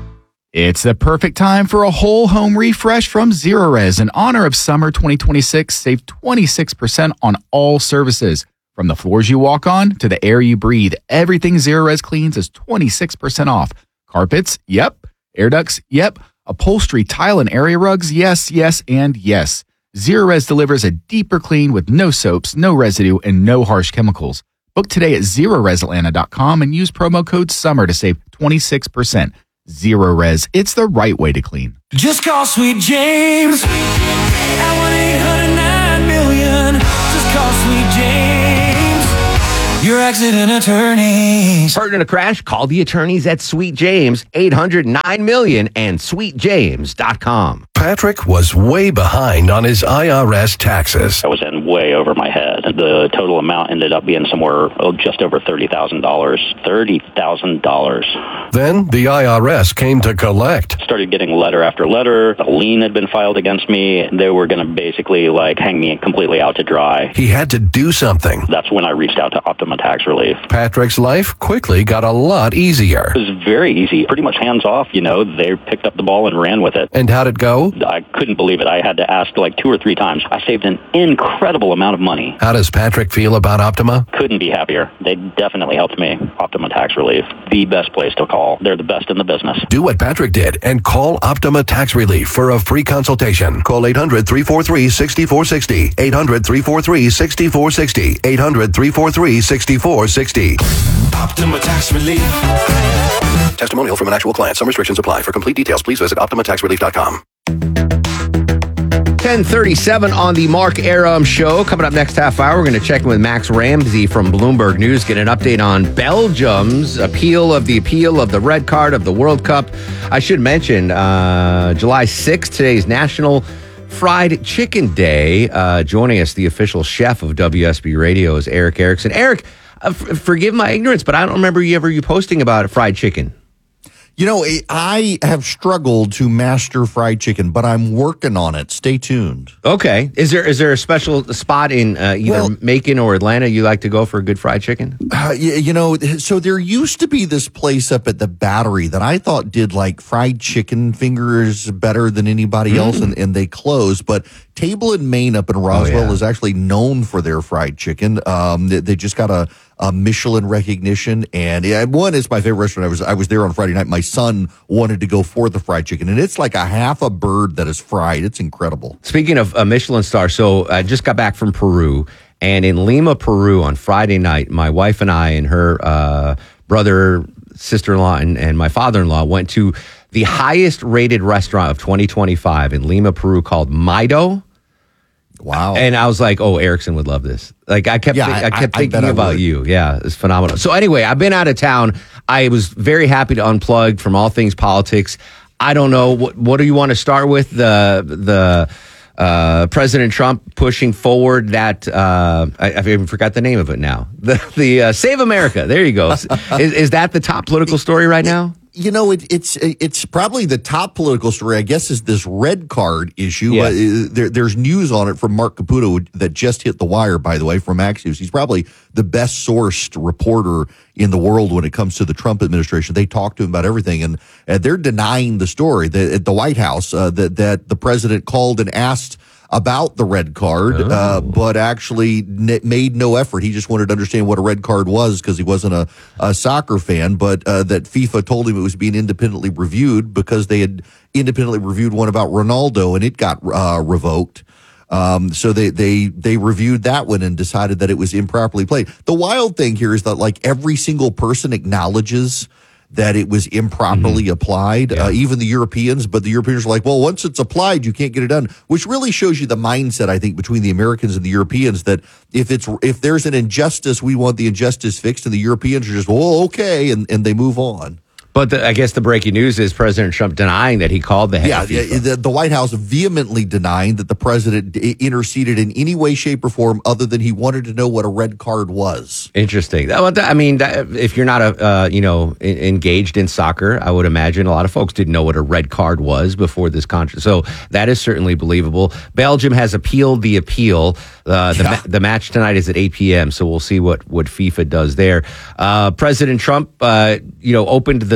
[SPEAKER 8] It's the perfect time for a whole home refresh from Zerorez. In honor of summer twenty twenty-six, save twenty-six percent on all services. From the floors you walk on to the air you breathe, everything Zerorez cleans is twenty-six percent off. Carpets? Yep. Air ducts? Yep. Upholstery, tile, and area rugs? Yes, yes, and yes. Zerorez delivers a deeper clean with no soaps, no residue, and no harsh chemicals. Book today at Zerorez Atlanta dot com and use promo code SUMMER to save twenty-six percent. Zerorez, it's the right way to clean.
[SPEAKER 23] Just call Sweet James at one eight hundred nine million. Just call Sweet James, your accident attorneys.
[SPEAKER 9] Hurt in a crash? Call the attorneys at Sweet James, eight hundred nine million and sweet james dot com.
[SPEAKER 21] Patrick was way behind on his I R S taxes.
[SPEAKER 2] I was in way over my head. The total amount ended up being somewhere oh, just over thirty thousand dollars. thirty thousand dollars.
[SPEAKER 21] Then the I R S came to collect.
[SPEAKER 2] Started getting letter after letter. A lien had been filed against me. They were going to basically like hang me completely out to dry.
[SPEAKER 21] He had to do something.
[SPEAKER 2] That's when I reached out to Optima Tax Relief.
[SPEAKER 21] Patrick's life quickly got a lot easier.
[SPEAKER 2] It was very easy. Pretty much hands off, you know. They picked up the ball and ran with it.
[SPEAKER 21] And how'd it go?
[SPEAKER 2] I couldn't believe it. I had to ask like two or three times. I saved an incredible amount of money.
[SPEAKER 21] How does Patrick feel about Optima?
[SPEAKER 2] Couldn't be happier. They definitely helped me. Optima Tax Relief, the best place to call. They're the best in the business.
[SPEAKER 21] Do what Patrick did and call Optima Tax Relief for a free consultation. Call eight hundred, three four three, six four six zero. eight hundred, three four three, six four six zero. eight hundred, three four three, six four six zero.
[SPEAKER 23] Optima Tax Relief.
[SPEAKER 21] Testimonial from an actual client. Some restrictions apply. For complete details, please visit optima tax relief dot com.
[SPEAKER 9] ten thirty-seven on the Mark Arum Show. Coming up next half hour, we're going to check in with Max Ramsey from Bloomberg News, get an update on Belgium's appeal of the appeal of the red card of the World Cup. I should mention, uh, July sixth, today's National Fried Chicken Day. Uh, joining us, the official chef of W S B Radio is Eric Erickson. Eric, uh, f- forgive my ignorance, but I don't remember you ever you posting about fried chicken.
[SPEAKER 11] You know, I have struggled to master fried chicken, but I'm working on it. Stay tuned.
[SPEAKER 9] Okay. Is there is there a special spot in uh, either well, Macon or Atlanta you like to go for a good fried chicken?
[SPEAKER 11] Uh, you, you know, so there used to be this place up at the Battery that I thought did like fried chicken fingers better than anybody mm. else, and, and they closed. But Table and Main up in Roswell oh, yeah. is actually known for their fried chicken. Um, they, they just got a, a Michelin recognition, and yeah, one is my favorite restaurant. I was I was there on Friday night. My son wanted to go for the fried chicken, and it's like a half a bird that is fried. It's incredible.
[SPEAKER 9] Speaking of a Michelin star, so I just got back from Peru, and in Lima, Peru on Friday night, my wife and I and her uh, brother, sister-in-law, and, and my father-in-law went to the highest rated restaurant of twenty twenty-five in Lima, Peru called Maido.
[SPEAKER 11] Wow.
[SPEAKER 9] And I was like, oh, Erickson would love this. Like, I kept,
[SPEAKER 11] yeah,
[SPEAKER 9] th- I, I kept
[SPEAKER 11] I,
[SPEAKER 9] thinking
[SPEAKER 11] I
[SPEAKER 9] about
[SPEAKER 11] would.
[SPEAKER 9] you. Yeah, it's phenomenal. So anyway, I've been out of town. I was very happy to unplug from all things politics. I don't know. What, what do you want to start with? The, the, uh, President Trump pushing forward that, uh, I, I've even forgot the name of it now. The, the, uh, Save America. There you go. is, is that the top political story right now?
[SPEAKER 11] You know, it, it's it's probably the top political story, I guess, is this red card issue.
[SPEAKER 9] Yes.
[SPEAKER 11] Uh, there, there's news on it from Mark Caputo that just hit the wire, by the way, from Axios. He's probably the best sourced reporter in the world when it comes to the Trump administration. They talk to him about everything, and, and they're denying the story that at the White House uh, that that the president called and asked about the red card, oh. uh, but actually n- made no effort. He just wanted to understand what a red card was because he wasn't a, a soccer fan, but uh, that FIFA told him it was being independently reviewed because they had independently reviewed one about Ronaldo and it got uh, revoked. Um, so they, they, they reviewed that one and decided that it was improperly played. The wild thing here is that like every single person acknowledges that it was improperly mm-hmm. applied, yeah. uh, even the Europeans, but the Europeans are like, well, once it's applied, you can't get it done, which really shows you the mindset, I think, between the Americans and the Europeans, that if it's if there's an injustice, we want the injustice fixed, and the Europeans are just, well, okay, and, and they move on.
[SPEAKER 9] But the, I guess the breaking news is President Trump denying that he called the head
[SPEAKER 11] yeah,
[SPEAKER 9] of FIFA.
[SPEAKER 11] The, the White House vehemently denying that the president interceded in any way, shape, or form other than he wanted to know what a red card was.
[SPEAKER 9] Interesting. That, I mean, that, if you're not a uh, you know in, engaged in soccer, I would imagine a lot of folks didn't know what a red card was before this contract. So that is certainly believable. Belgium has appealed the appeal. Uh, the, yeah. ma- the match tonight is at eight p.m., so we'll see what, what FIFA does there. Uh, President Trump, uh, you know, opened the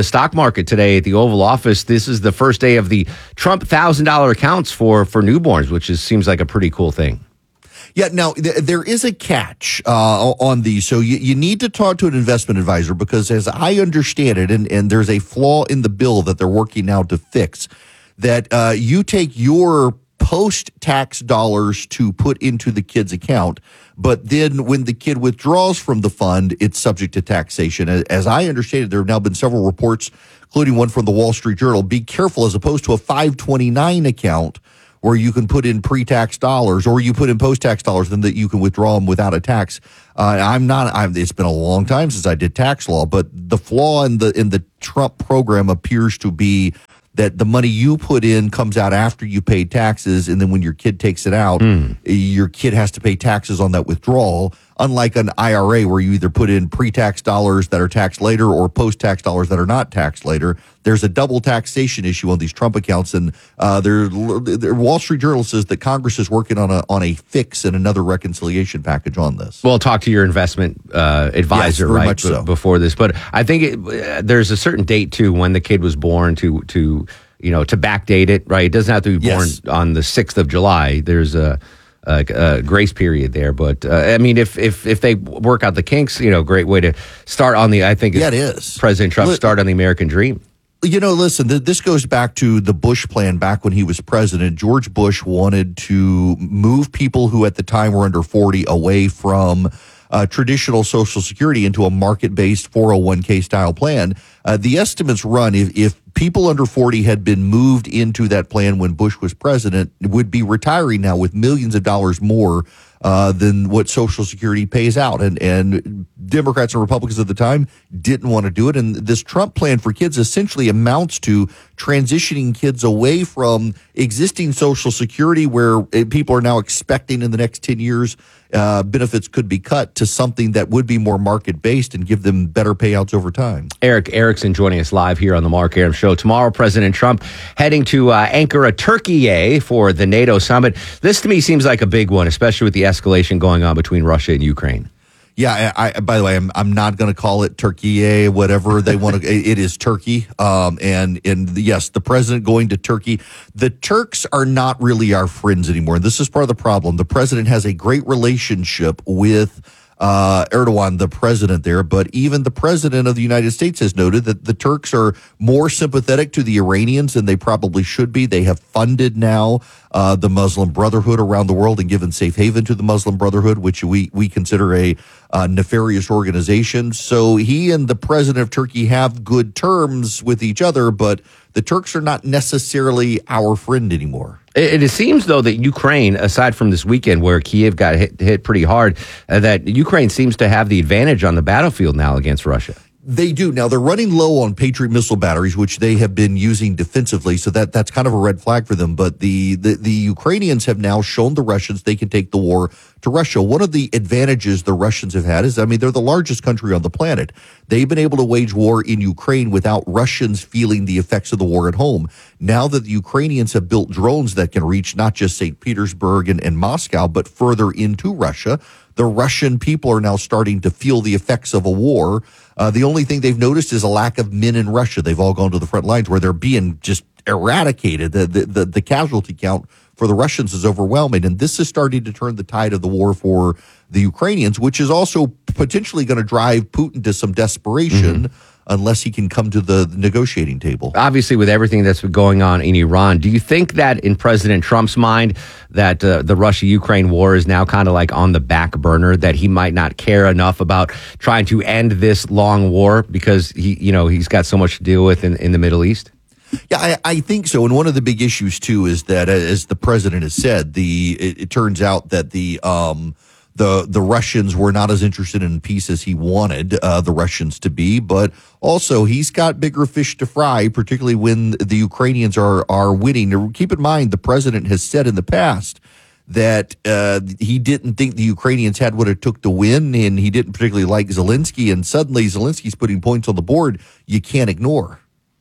[SPEAKER 9] stock market today at the Oval Office. This is the first day of the Trump one thousand dollars accounts for, for newborns, which is, seems like a pretty cool thing.
[SPEAKER 11] Yeah, now th- there is a catch uh, on these. So you, you need to talk to an investment advisor because as I understand it, and, and there's a flaw in the bill that they're working now to fix, that uh, you take your post-tax dollars to put into the kid's account, but then when the kid withdraws from the fund, it's subject to taxation. As, as I understand it, there have now been several reports, including one from the Wall Street Journal. Be careful, as opposed to a five twenty-nine account where you can put in pre-tax dollars or you put in post-tax dollars, then that you can withdraw them without a tax. Uh, I'm not, I'm, it's been a long time since I did tax law, but the flaw in the, in the Trump program appears to be that the money you put in comes out after you paid taxes, and then when your kid takes it out, mm. your kid has to pay taxes on that withdrawal, unlike an I R A where you either put in pre-tax dollars that are taxed later or post-tax dollars that are not taxed later. There's a double taxation issue on these Trump accounts, and uh, there, there, Wall Street Journal says that Congress is working on a on a fix and another reconciliation package on this.
[SPEAKER 9] Well, talk to your investment uh, advisor,
[SPEAKER 11] yes, very
[SPEAKER 9] right,
[SPEAKER 11] much so.
[SPEAKER 9] b- before this. But I think it, uh, there's a certain date, too, when the kid was born to, to you know, to backdate it, right? It doesn't have to be born
[SPEAKER 11] yes.
[SPEAKER 9] on the sixth of July. There's a... Uh, uh, grace period there, but uh, I mean, if if if they work out the kinks, you know, great way to start on the. I think
[SPEAKER 11] yeah, it is
[SPEAKER 9] President Trump
[SPEAKER 11] Li-
[SPEAKER 9] start on the American dream.
[SPEAKER 11] You know, listen, th- this goes back to the Bush plan back when he was president. George Bush wanted to move people who at the time were under forty away from uh, traditional Social Security into a market-based four oh one k style plan. Uh, the estimates run if, if people under forty had been moved into that plan when Bush was president, would be retiring now with millions of dollars more uh, than what Social Security pays out. And, and Democrats and Republicans at the time didn't want to do it. And this Trump plan for kids essentially amounts to transitioning kids away from existing Social Security, where people are now expecting in the next ten years uh, benefits could be cut, to something that would be more market-based and give them better payouts over time.
[SPEAKER 9] Eric Erickson joining us live here on the Mark Arum Show. Tomorrow, President Trump heading to uh, Ankara, Turkey for the NATO summit. This to me seems like a big one, especially with the escalation going on between Russia and Ukraine.
[SPEAKER 11] Yeah, I, I, by the way, I'm I'm not going to call it Turkey, whatever they want to. It is Turkey, um, and and yes, the president going to Turkey. The Turks are not really our friends anymore. This is part of the problem. The president has a great relationship with uh, Erdogan, the president there, but even the president of the United States has noted that the Turks are more sympathetic to the Iranians than they probably should be. They have funded now uh, the Muslim Brotherhood around the world and given safe haven to the Muslim Brotherhood, which we, we consider a uh, nefarious organization. So he and the president of Turkey have good terms with each other, but the Turks are not necessarily our friend anymore.
[SPEAKER 9] It, it seems, though, that Ukraine, aside from this weekend where Kiev got hit, hit pretty hard, uh, that Ukraine seems to have the advantage on the battlefield now against Russia.
[SPEAKER 11] They do. Now, they're running low on Patriot missile batteries, which they have been using defensively, so that that's kind of a red flag for them. But the, the, the Ukrainians have now shown the Russians they can take the war to Russia. One of the advantages the Russians have had is, I mean, they're the largest country on the planet. They've been able to wage war in Ukraine without Russians feeling the effects of the war at home. Now that the Ukrainians have built drones that can reach not just Saint Petersburg and, and Moscow, but further into Russia, the Russian people are now starting to feel the effects of a war. Uh, the only thing they've noticed is a lack of men in Russia. They've all gone to the front lines where they're being just eradicated. The, the, the, the casualty count for the Russians is overwhelming. And this is starting to turn the tide of the war for the Ukrainians, which is also potentially going to drive Putin to some desperation. Mm-hmm. Unless he can come to the negotiating table.
[SPEAKER 9] Obviously, with everything that's been going on in Iran, do you think that in President Trump's mind that uh, the Russia-Ukraine war is now kind of like on the back burner, that he might not care enough about trying to end this long war because he, you know, he's got so much to deal with in, in the Middle East?
[SPEAKER 11] Yeah, I, I think so. And one of the big issues, too, is that, as the president has said, the it, it turns out that the um, the the Russians were not as interested in peace as he wanted uh, the Russians to be. But also, he's got bigger fish to fry, particularly when the Ukrainians are are winning. Keep in mind, the president has said in the past that uh, he didn't think the Ukrainians had what it took to win, and he didn't particularly like Zelensky. And suddenly, Zelensky's putting points on the board you can't ignore.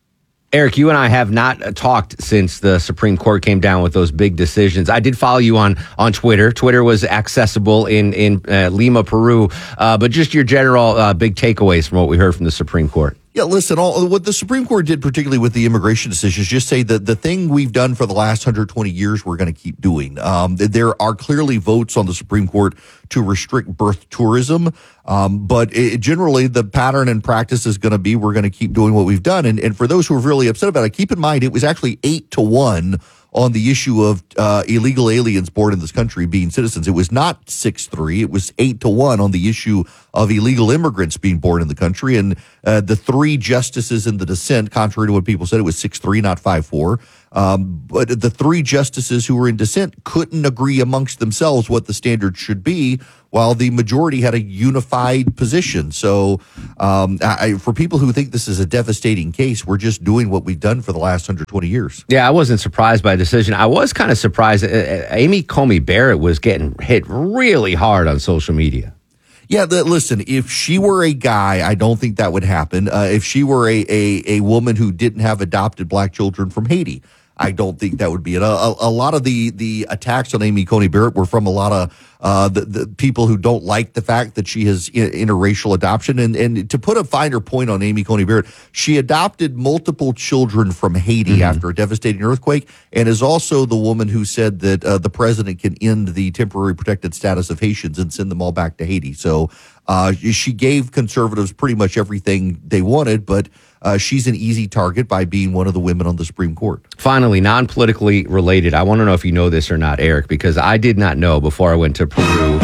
[SPEAKER 9] Eric, you and I have not talked since the Supreme Court came down with those big decisions. I did follow you on, on Twitter. Twitter was accessible in, in uh, Lima, Peru. Uh, but just your general uh, big takeaways from what we heard from the Supreme Court.
[SPEAKER 11] Yeah, listen, all, what the Supreme Court did, particularly with the immigration decisions, just say that the thing we've done for the last one hundred twenty years, we're going to keep doing. Um, there are clearly votes on the Supreme Court to restrict birth tourism. Um, but it, generally, the pattern and practice is going to be we're going to keep doing what we've done. And, and for those who are really upset about it, keep in mind it was actually eight to one on the issue of uh, illegal aliens born in this country being citizens. It was not six three. It was eight to one on the issue of illegal immigrants being born in the country. And uh, the three justices in the dissent, contrary to what people said, it was six three, not five four. Um, but the three justices who were in dissent couldn't agree amongst themselves what the standard should be, while the majority had a unified position. So um, I, for people who think this is a devastating case, we're just doing what we've done for the last one hundred twenty years.
[SPEAKER 9] Yeah, I wasn't surprised by the decision. I was kind of surprised. Uh, Amy Coney Barrett was getting hit really hard on social media.
[SPEAKER 11] Yeah, the, listen, if she were a guy, I don't think that would happen. Uh, if she were a, a, a woman who didn't have adopted black children from Haiti, I don't think that would be it. A, a, a lot of the, the attacks on Amy Coney Barrett were from a lot of uh, the, the people who don't like the fact that she has interracial adoption. And, and to put a finer point on Amy Coney Barrett, she adopted multiple children from Haiti mm-hmm. after a devastating earthquake, and is also the woman who said that uh, the president can end the temporary protected status of Haitians and send them all back to Haiti. So uh, she gave conservatives pretty much everything they wanted, but Uh, she's an easy target by being one of the women on the Supreme Court.
[SPEAKER 9] Finally, non-politically related, I want to know if you know this or not, Eric, because I did not know before I went to Peru.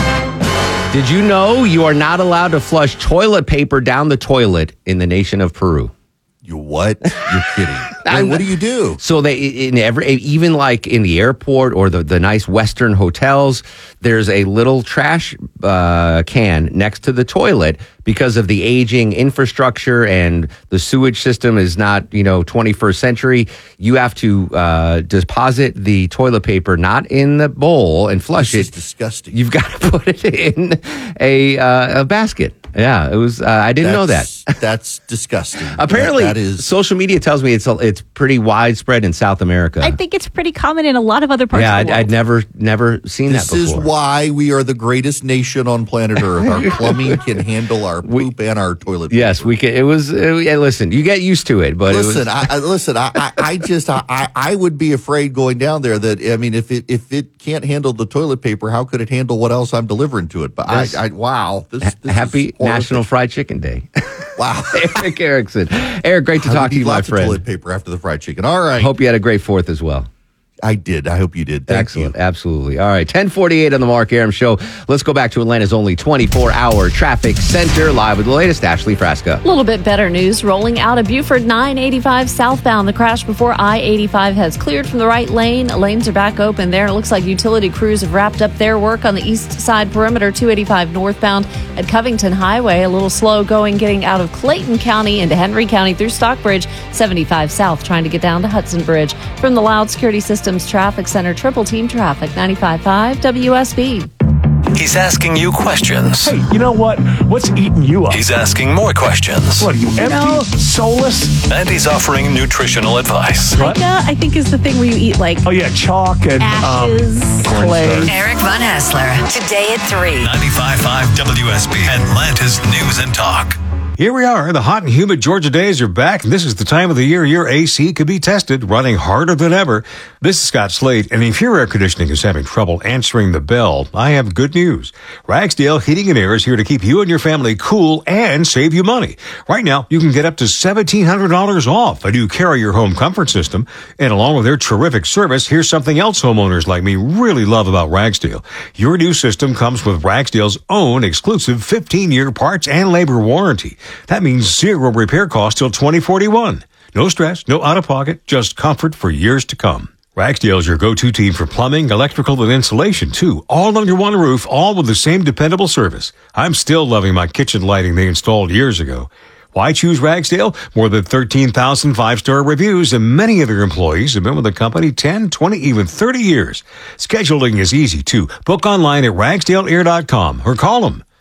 [SPEAKER 9] Did you know you are not allowed to flush toilet paper down the toilet in the nation of Peru?
[SPEAKER 11] You what? You're kidding. Wait, what do you do?
[SPEAKER 9] So they in every even like in the airport or the, the nice Western hotels, there's a little trash uh, can next to the toilet because of the aging infrastructure and the sewage system is not, you know, twenty-first century. You have to uh, deposit the toilet paper not in the bowl and flush
[SPEAKER 11] this
[SPEAKER 9] it.
[SPEAKER 11] Is disgusting.
[SPEAKER 9] You've got to put it in a uh, a basket. Yeah, it was. Uh, I didn't
[SPEAKER 11] that's,
[SPEAKER 9] know that.
[SPEAKER 11] That's disgusting.
[SPEAKER 9] Apparently,
[SPEAKER 11] that, that is
[SPEAKER 9] social media tells me it's a, it's pretty widespread in South America.
[SPEAKER 10] I think it's pretty common in a lot of other parts
[SPEAKER 9] yeah,
[SPEAKER 10] of the
[SPEAKER 9] world.
[SPEAKER 10] world.
[SPEAKER 9] Yeah, I'd never never seen
[SPEAKER 11] this
[SPEAKER 9] that before.
[SPEAKER 11] This is why we are the greatest nation on planet Earth. Our plumbing can handle our poop we, and our toilet paper.
[SPEAKER 9] Yes, we can. It was. Uh, yeah, listen, you get used to it, but
[SPEAKER 11] listen,
[SPEAKER 9] it was,
[SPEAKER 11] I, I, listen. I, I, I just, I, I would be afraid going down there. That I mean, if it if it can't handle the toilet paper, how could it handle what else I'm delivering to it? But I, I, wow, this, this
[SPEAKER 9] happy National Fried Chicken Day.
[SPEAKER 11] Wow,
[SPEAKER 9] Eric Erickson. Eric, great to
[SPEAKER 11] I
[SPEAKER 9] talk to you, my friend.
[SPEAKER 11] Toilet paper after the fried chicken. All right.
[SPEAKER 9] Hope you had a great Fourth as well.
[SPEAKER 11] I did. I hope you did. Thank
[SPEAKER 9] Excellent.
[SPEAKER 11] you.
[SPEAKER 9] Absolutely. All right. ten forty-eight on the Mark Arum Show. Let's go back to Atlanta's only twenty-four hour traffic center. Live with the latest. Ashley Frasca.
[SPEAKER 7] A little bit better news. Rolling out of Buford, nine eighty-five southbound. The crash before I eighty-five has cleared from the right lane. Lanes are back open there. It looks like utility crews have wrapped up their work on the east side perimeter. two eighty-five northbound at Covington Highway. A little slow going getting out of Clayton County into Henry County through Stockbridge. seventy-five south trying to get down to Hudson Bridge. From the Loud Security Systems Traffic Center, Triple Team Traffic, ninety-five point five W S B.
[SPEAKER 13] He's asking you questions.
[SPEAKER 26] Hey, you know what? What's eating you up?
[SPEAKER 13] He's asking more questions.
[SPEAKER 26] What are you, empty,
[SPEAKER 10] know,
[SPEAKER 26] soulless?
[SPEAKER 13] And he's offering nutritional advice.
[SPEAKER 10] Pica, I think, is the thing where you eat like
[SPEAKER 26] oh yeah, chalk and
[SPEAKER 10] ashes,
[SPEAKER 26] um,
[SPEAKER 10] clay.
[SPEAKER 14] Eric Von Hassler, today at three.
[SPEAKER 13] ninety-five point five W S B, Atlanta's News and Talk.
[SPEAKER 3] Here we are. The hot and humid Georgia days are back, and this is the time of the year your A C could be tested, running harder than ever. This is Scott Slade, and if your air conditioning is having trouble answering the bell, I have good news. Ragsdale Heating and Air is here to keep you and your family cool and save you money. Right now, you can get up to seventeen hundred dollars off a new Carrier home comfort system, and along with their terrific service, here's something else homeowners like me really love about Ragsdale. Your new system comes with Ragsdale's own exclusive fifteen-year parts and labor warranty. That means zero repair costs till twenty forty-one. No stress, no out-of-pocket, just comfort for years to come. Ragsdale's your go-to team for plumbing, electrical, and insulation, too. All under one roof, all with the same dependable service. I'm still loving my kitchen lighting they installed years ago. Why choose Ragsdale? More than thirteen thousand five-star reviews, and many of their employees have been with the company ten, twenty, even thirty years. Scheduling is easy, too. Book online at ragsdale air dot com or call them.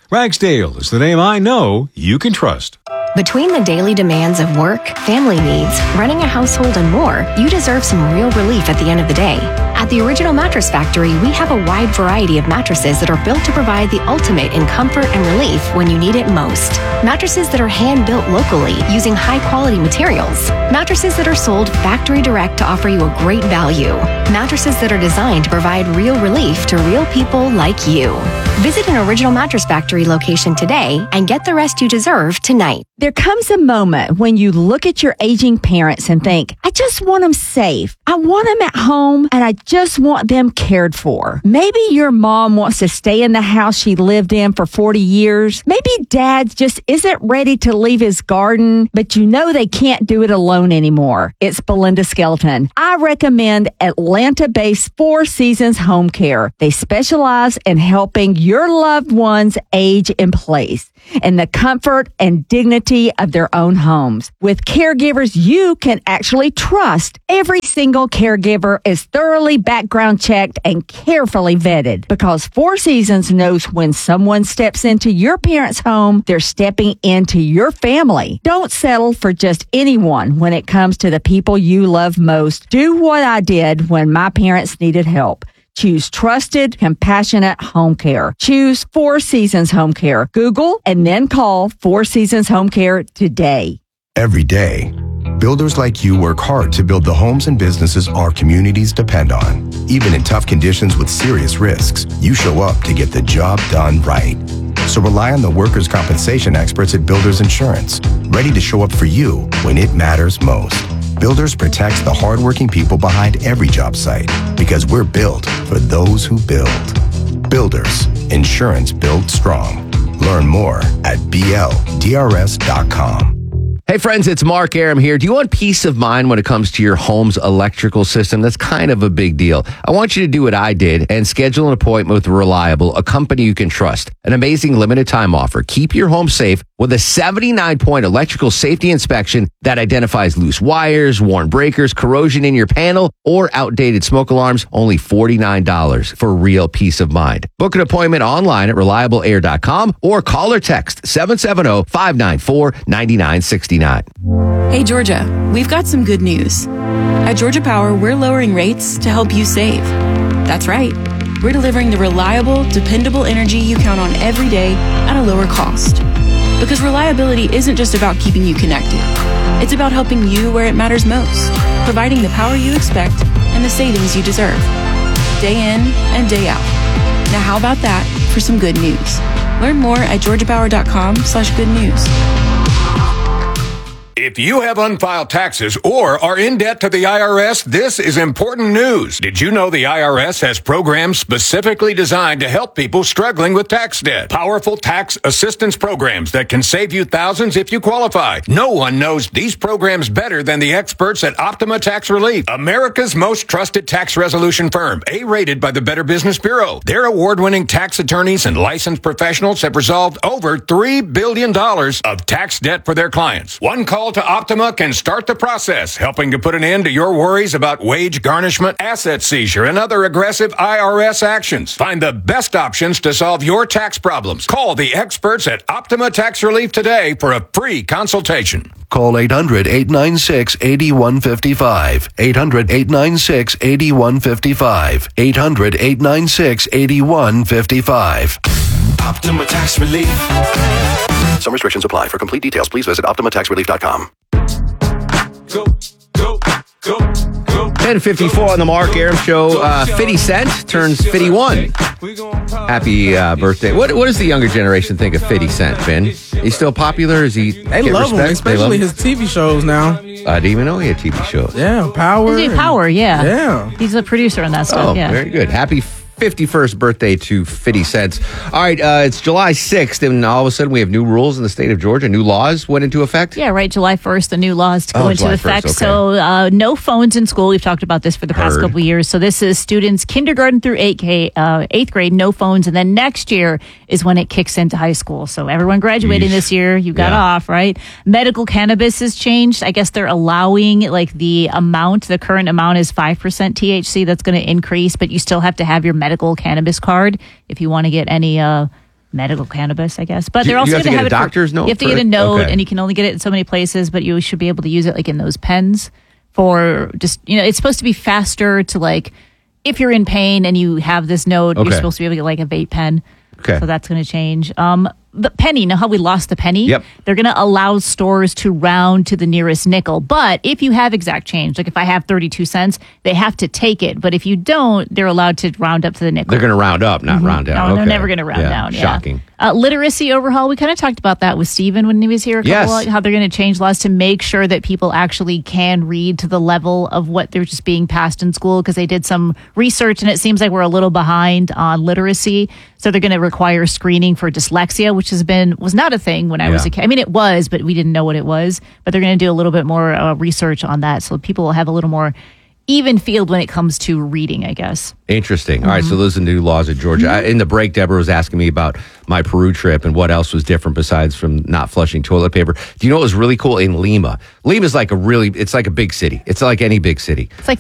[SPEAKER 3] Ragsdale is the name I know you can trust.
[SPEAKER 12] Between the daily demands of work, family needs, running a household, and more, you deserve some real relief at the end of the day. At the Original Mattress Factory, we have a wide variety of mattresses that are built to provide the ultimate in comfort and relief when you need it most. Mattresses that are hand-built locally using high-quality materials. Mattresses that are sold factory direct to offer you a great value. Mattresses that are designed to provide real relief to real people like you. Visit an Original Mattress Factory location today and get the rest you deserve tonight.
[SPEAKER 15] There comes a moment when you look at your aging parents and think, I just want them safe. I want them at home and I just want them cared for. Maybe your mom wants to stay in the house she lived in for forty years. Maybe dad just isn't ready to leave his garden, but you know they can't do it alone anymore. It's Belinda Skelton. I recommend Atlanta-based Four Seasons Home Care. They specialize in helping your loved ones age in place in the comfort and dignity of their own homes. With caregivers you can actually trust, every single caregiver is thoroughly background checked and carefully vetted because Four Seasons knows when someone steps into your parents' home, they're stepping into your family. Don't settle for just anyone when it comes to the people you love most. Do what I did when my parents needed help. Choose trusted, compassionate home care. Choose Four Seasons Home Care. Google and then call Four Seasons Home Care today.
[SPEAKER 16] Every day, builders like you work hard to build the homes and businesses our communities depend on. Even in tough conditions with serious risks, you show up to get the job done right. So rely on the workers' compensation experts at Builders Insurance, ready to show up for you when it matters most. Builders protects the hardworking people behind every job site because we're built for those who build. Builders, insurance built strong. Learn more at B L D R S dot com.
[SPEAKER 9] Hey friends, it's Mark Aram here. Do you want peace of mind when it comes to your home's electrical system? That's kind of a big deal. I want you to do what I did and schedule an appointment with Reliable, a company you can trust. An amazing limited time offer. Keep your home safe with a seventy-nine point electrical safety inspection that identifies loose wires, worn breakers, corrosion in your panel, or outdated smoke alarms. Only forty-nine dollars for real peace of mind. Book an appointment online at reliable air dot com or call or text seven seven zero, five nine four, nine nine six nine.
[SPEAKER 17] Hey Georgia, we've got some good news. At Georgia Power, we're lowering rates to help you save. That's right. We're delivering the reliable, dependable energy you count on every day at a lower cost. Because reliability isn't just about keeping you connected. It's about helping you where it matters most, providing the power you expect and the savings you deserve. Day in and day out. Now how about that for some good news? Learn more at georgia power dot com slash good news.
[SPEAKER 18] If you have unfiled taxes or are in debt to the I R S, this is important news. Did you know the I R S has programs specifically designed to help people struggling with tax debt? Powerful tax assistance programs that can save you thousands if you qualify. No one knows these programs better than the experts at Optima Tax Relief, America's most trusted tax resolution firm, A-rated by the Better Business Bureau. Their award-winning tax attorneys and licensed professionals have resolved over three billion dollars of tax debt for their clients. One call to Optima can start the process, helping to put an end to your worries about wage garnishment, asset seizure, and other aggressive I R S actions. Find the best options to solve your tax problems. Call the experts at Optima Tax Relief today for a free consultation.
[SPEAKER 19] Call eight hundred, eight nine six, eight one five five. eight hundred, eight nine six, eight one five five. eight hundred, eight nine six, eight one five five.
[SPEAKER 23] Optima Tax Relief.
[SPEAKER 19] Some restrictions apply. For complete details, please visit optima tax relief dot com.
[SPEAKER 23] Go, go, go, go.
[SPEAKER 9] ten fifty-four on the Mark Aram Show. Uh, fifty Cent turns fifty-one. Happy uh, birthday. What What does the younger generation think of fifty Cent, Ben? He's still popular? Is he?
[SPEAKER 20] They love him, especially his T V shows now.
[SPEAKER 9] I didn't even know he had T V shows.
[SPEAKER 20] Yeah, Power.
[SPEAKER 10] He's doing Power, yeah.
[SPEAKER 20] Yeah.
[SPEAKER 10] He's a producer on that stuff,
[SPEAKER 9] Oh,
[SPEAKER 10] yeah.
[SPEAKER 9] very good. Happy fifty-first birthday to fifty Cent. All right, uh, it's July sixth, and all of a sudden we have new rules in the state of Georgia. New laws went into effect?
[SPEAKER 10] Yeah, right. July first, the new laws to go
[SPEAKER 9] Oh,
[SPEAKER 10] into
[SPEAKER 9] July
[SPEAKER 10] effect.
[SPEAKER 9] first, okay.
[SPEAKER 10] So uh, no phones in school. We've talked about this for the past
[SPEAKER 9] Heard.
[SPEAKER 10] couple of years. So this is students kindergarten through eighth grade, uh, eighth grade, no phones. And then next year is when it kicks into high school. So everyone graduating
[SPEAKER 9] Yeesh.
[SPEAKER 10] this year, you got
[SPEAKER 9] Yeah.
[SPEAKER 10] off, right? Medical cannabis has changed. I guess they're allowing like the amount, the current amount is five percent T H C. That's going to increase, but you still have to have your medical cannabis card if you want to get any uh, medical cannabis, I guess. But
[SPEAKER 9] Do you-
[SPEAKER 10] they're also
[SPEAKER 9] you have
[SPEAKER 10] going
[SPEAKER 9] to
[SPEAKER 10] have
[SPEAKER 9] get a
[SPEAKER 10] it for-
[SPEAKER 9] doctor's note
[SPEAKER 10] You have to
[SPEAKER 9] for
[SPEAKER 10] get a
[SPEAKER 9] it?
[SPEAKER 10] note,
[SPEAKER 9] Okay.
[SPEAKER 10] and you can only get it in so many places. But you should be able to use it like in those pens for just you know. It's supposed to be faster to like if you're in pain and you have this note,
[SPEAKER 9] Okay.
[SPEAKER 10] you're supposed to be able to get like a vape pen.
[SPEAKER 9] Okay.
[SPEAKER 10] So that's going to change. Um, the penny, know how we lost the penny?
[SPEAKER 9] Yep.
[SPEAKER 10] They're going to allow stores to round to the nearest nickel. But if you have exact change, like if I have thirty-two cents, they have to take it. But if you don't, they're allowed to round up to the nickel.
[SPEAKER 9] They're going to round up, not
[SPEAKER 10] Mhm.
[SPEAKER 9] round down.
[SPEAKER 10] No, they're
[SPEAKER 9] Okay.
[SPEAKER 10] never going to round
[SPEAKER 9] Yeah,
[SPEAKER 10] down. Yeah.
[SPEAKER 9] Shocking.
[SPEAKER 10] Uh, literacy overhaul. We kind of talked about that with Steven when he was here. A couple,
[SPEAKER 9] Yes.
[SPEAKER 10] how they're going to change laws to make sure that people actually can read to the level of what they're just being passed in school because they did some research and it seems like we're a little behind on literacy. So they're going to require screening for dyslexia, which has been was not a thing when I was
[SPEAKER 9] Yeah.
[SPEAKER 10] a kid. I mean, it was, but we didn't know what it was. But they're going to do a little bit more uh, research on that, so people will have a little more even field when it comes to reading, I guess.
[SPEAKER 9] Interesting. All right,
[SPEAKER 10] Mm-hmm.
[SPEAKER 9] so those are the new laws at Georgia. I, in the break, Deborah was asking me about my Peru trip and what else was different besides from not flushing toilet paper. Do you know what was really cool in Lima? Lima is like a really, it's like a big city. It's like any big city.
[SPEAKER 10] It's like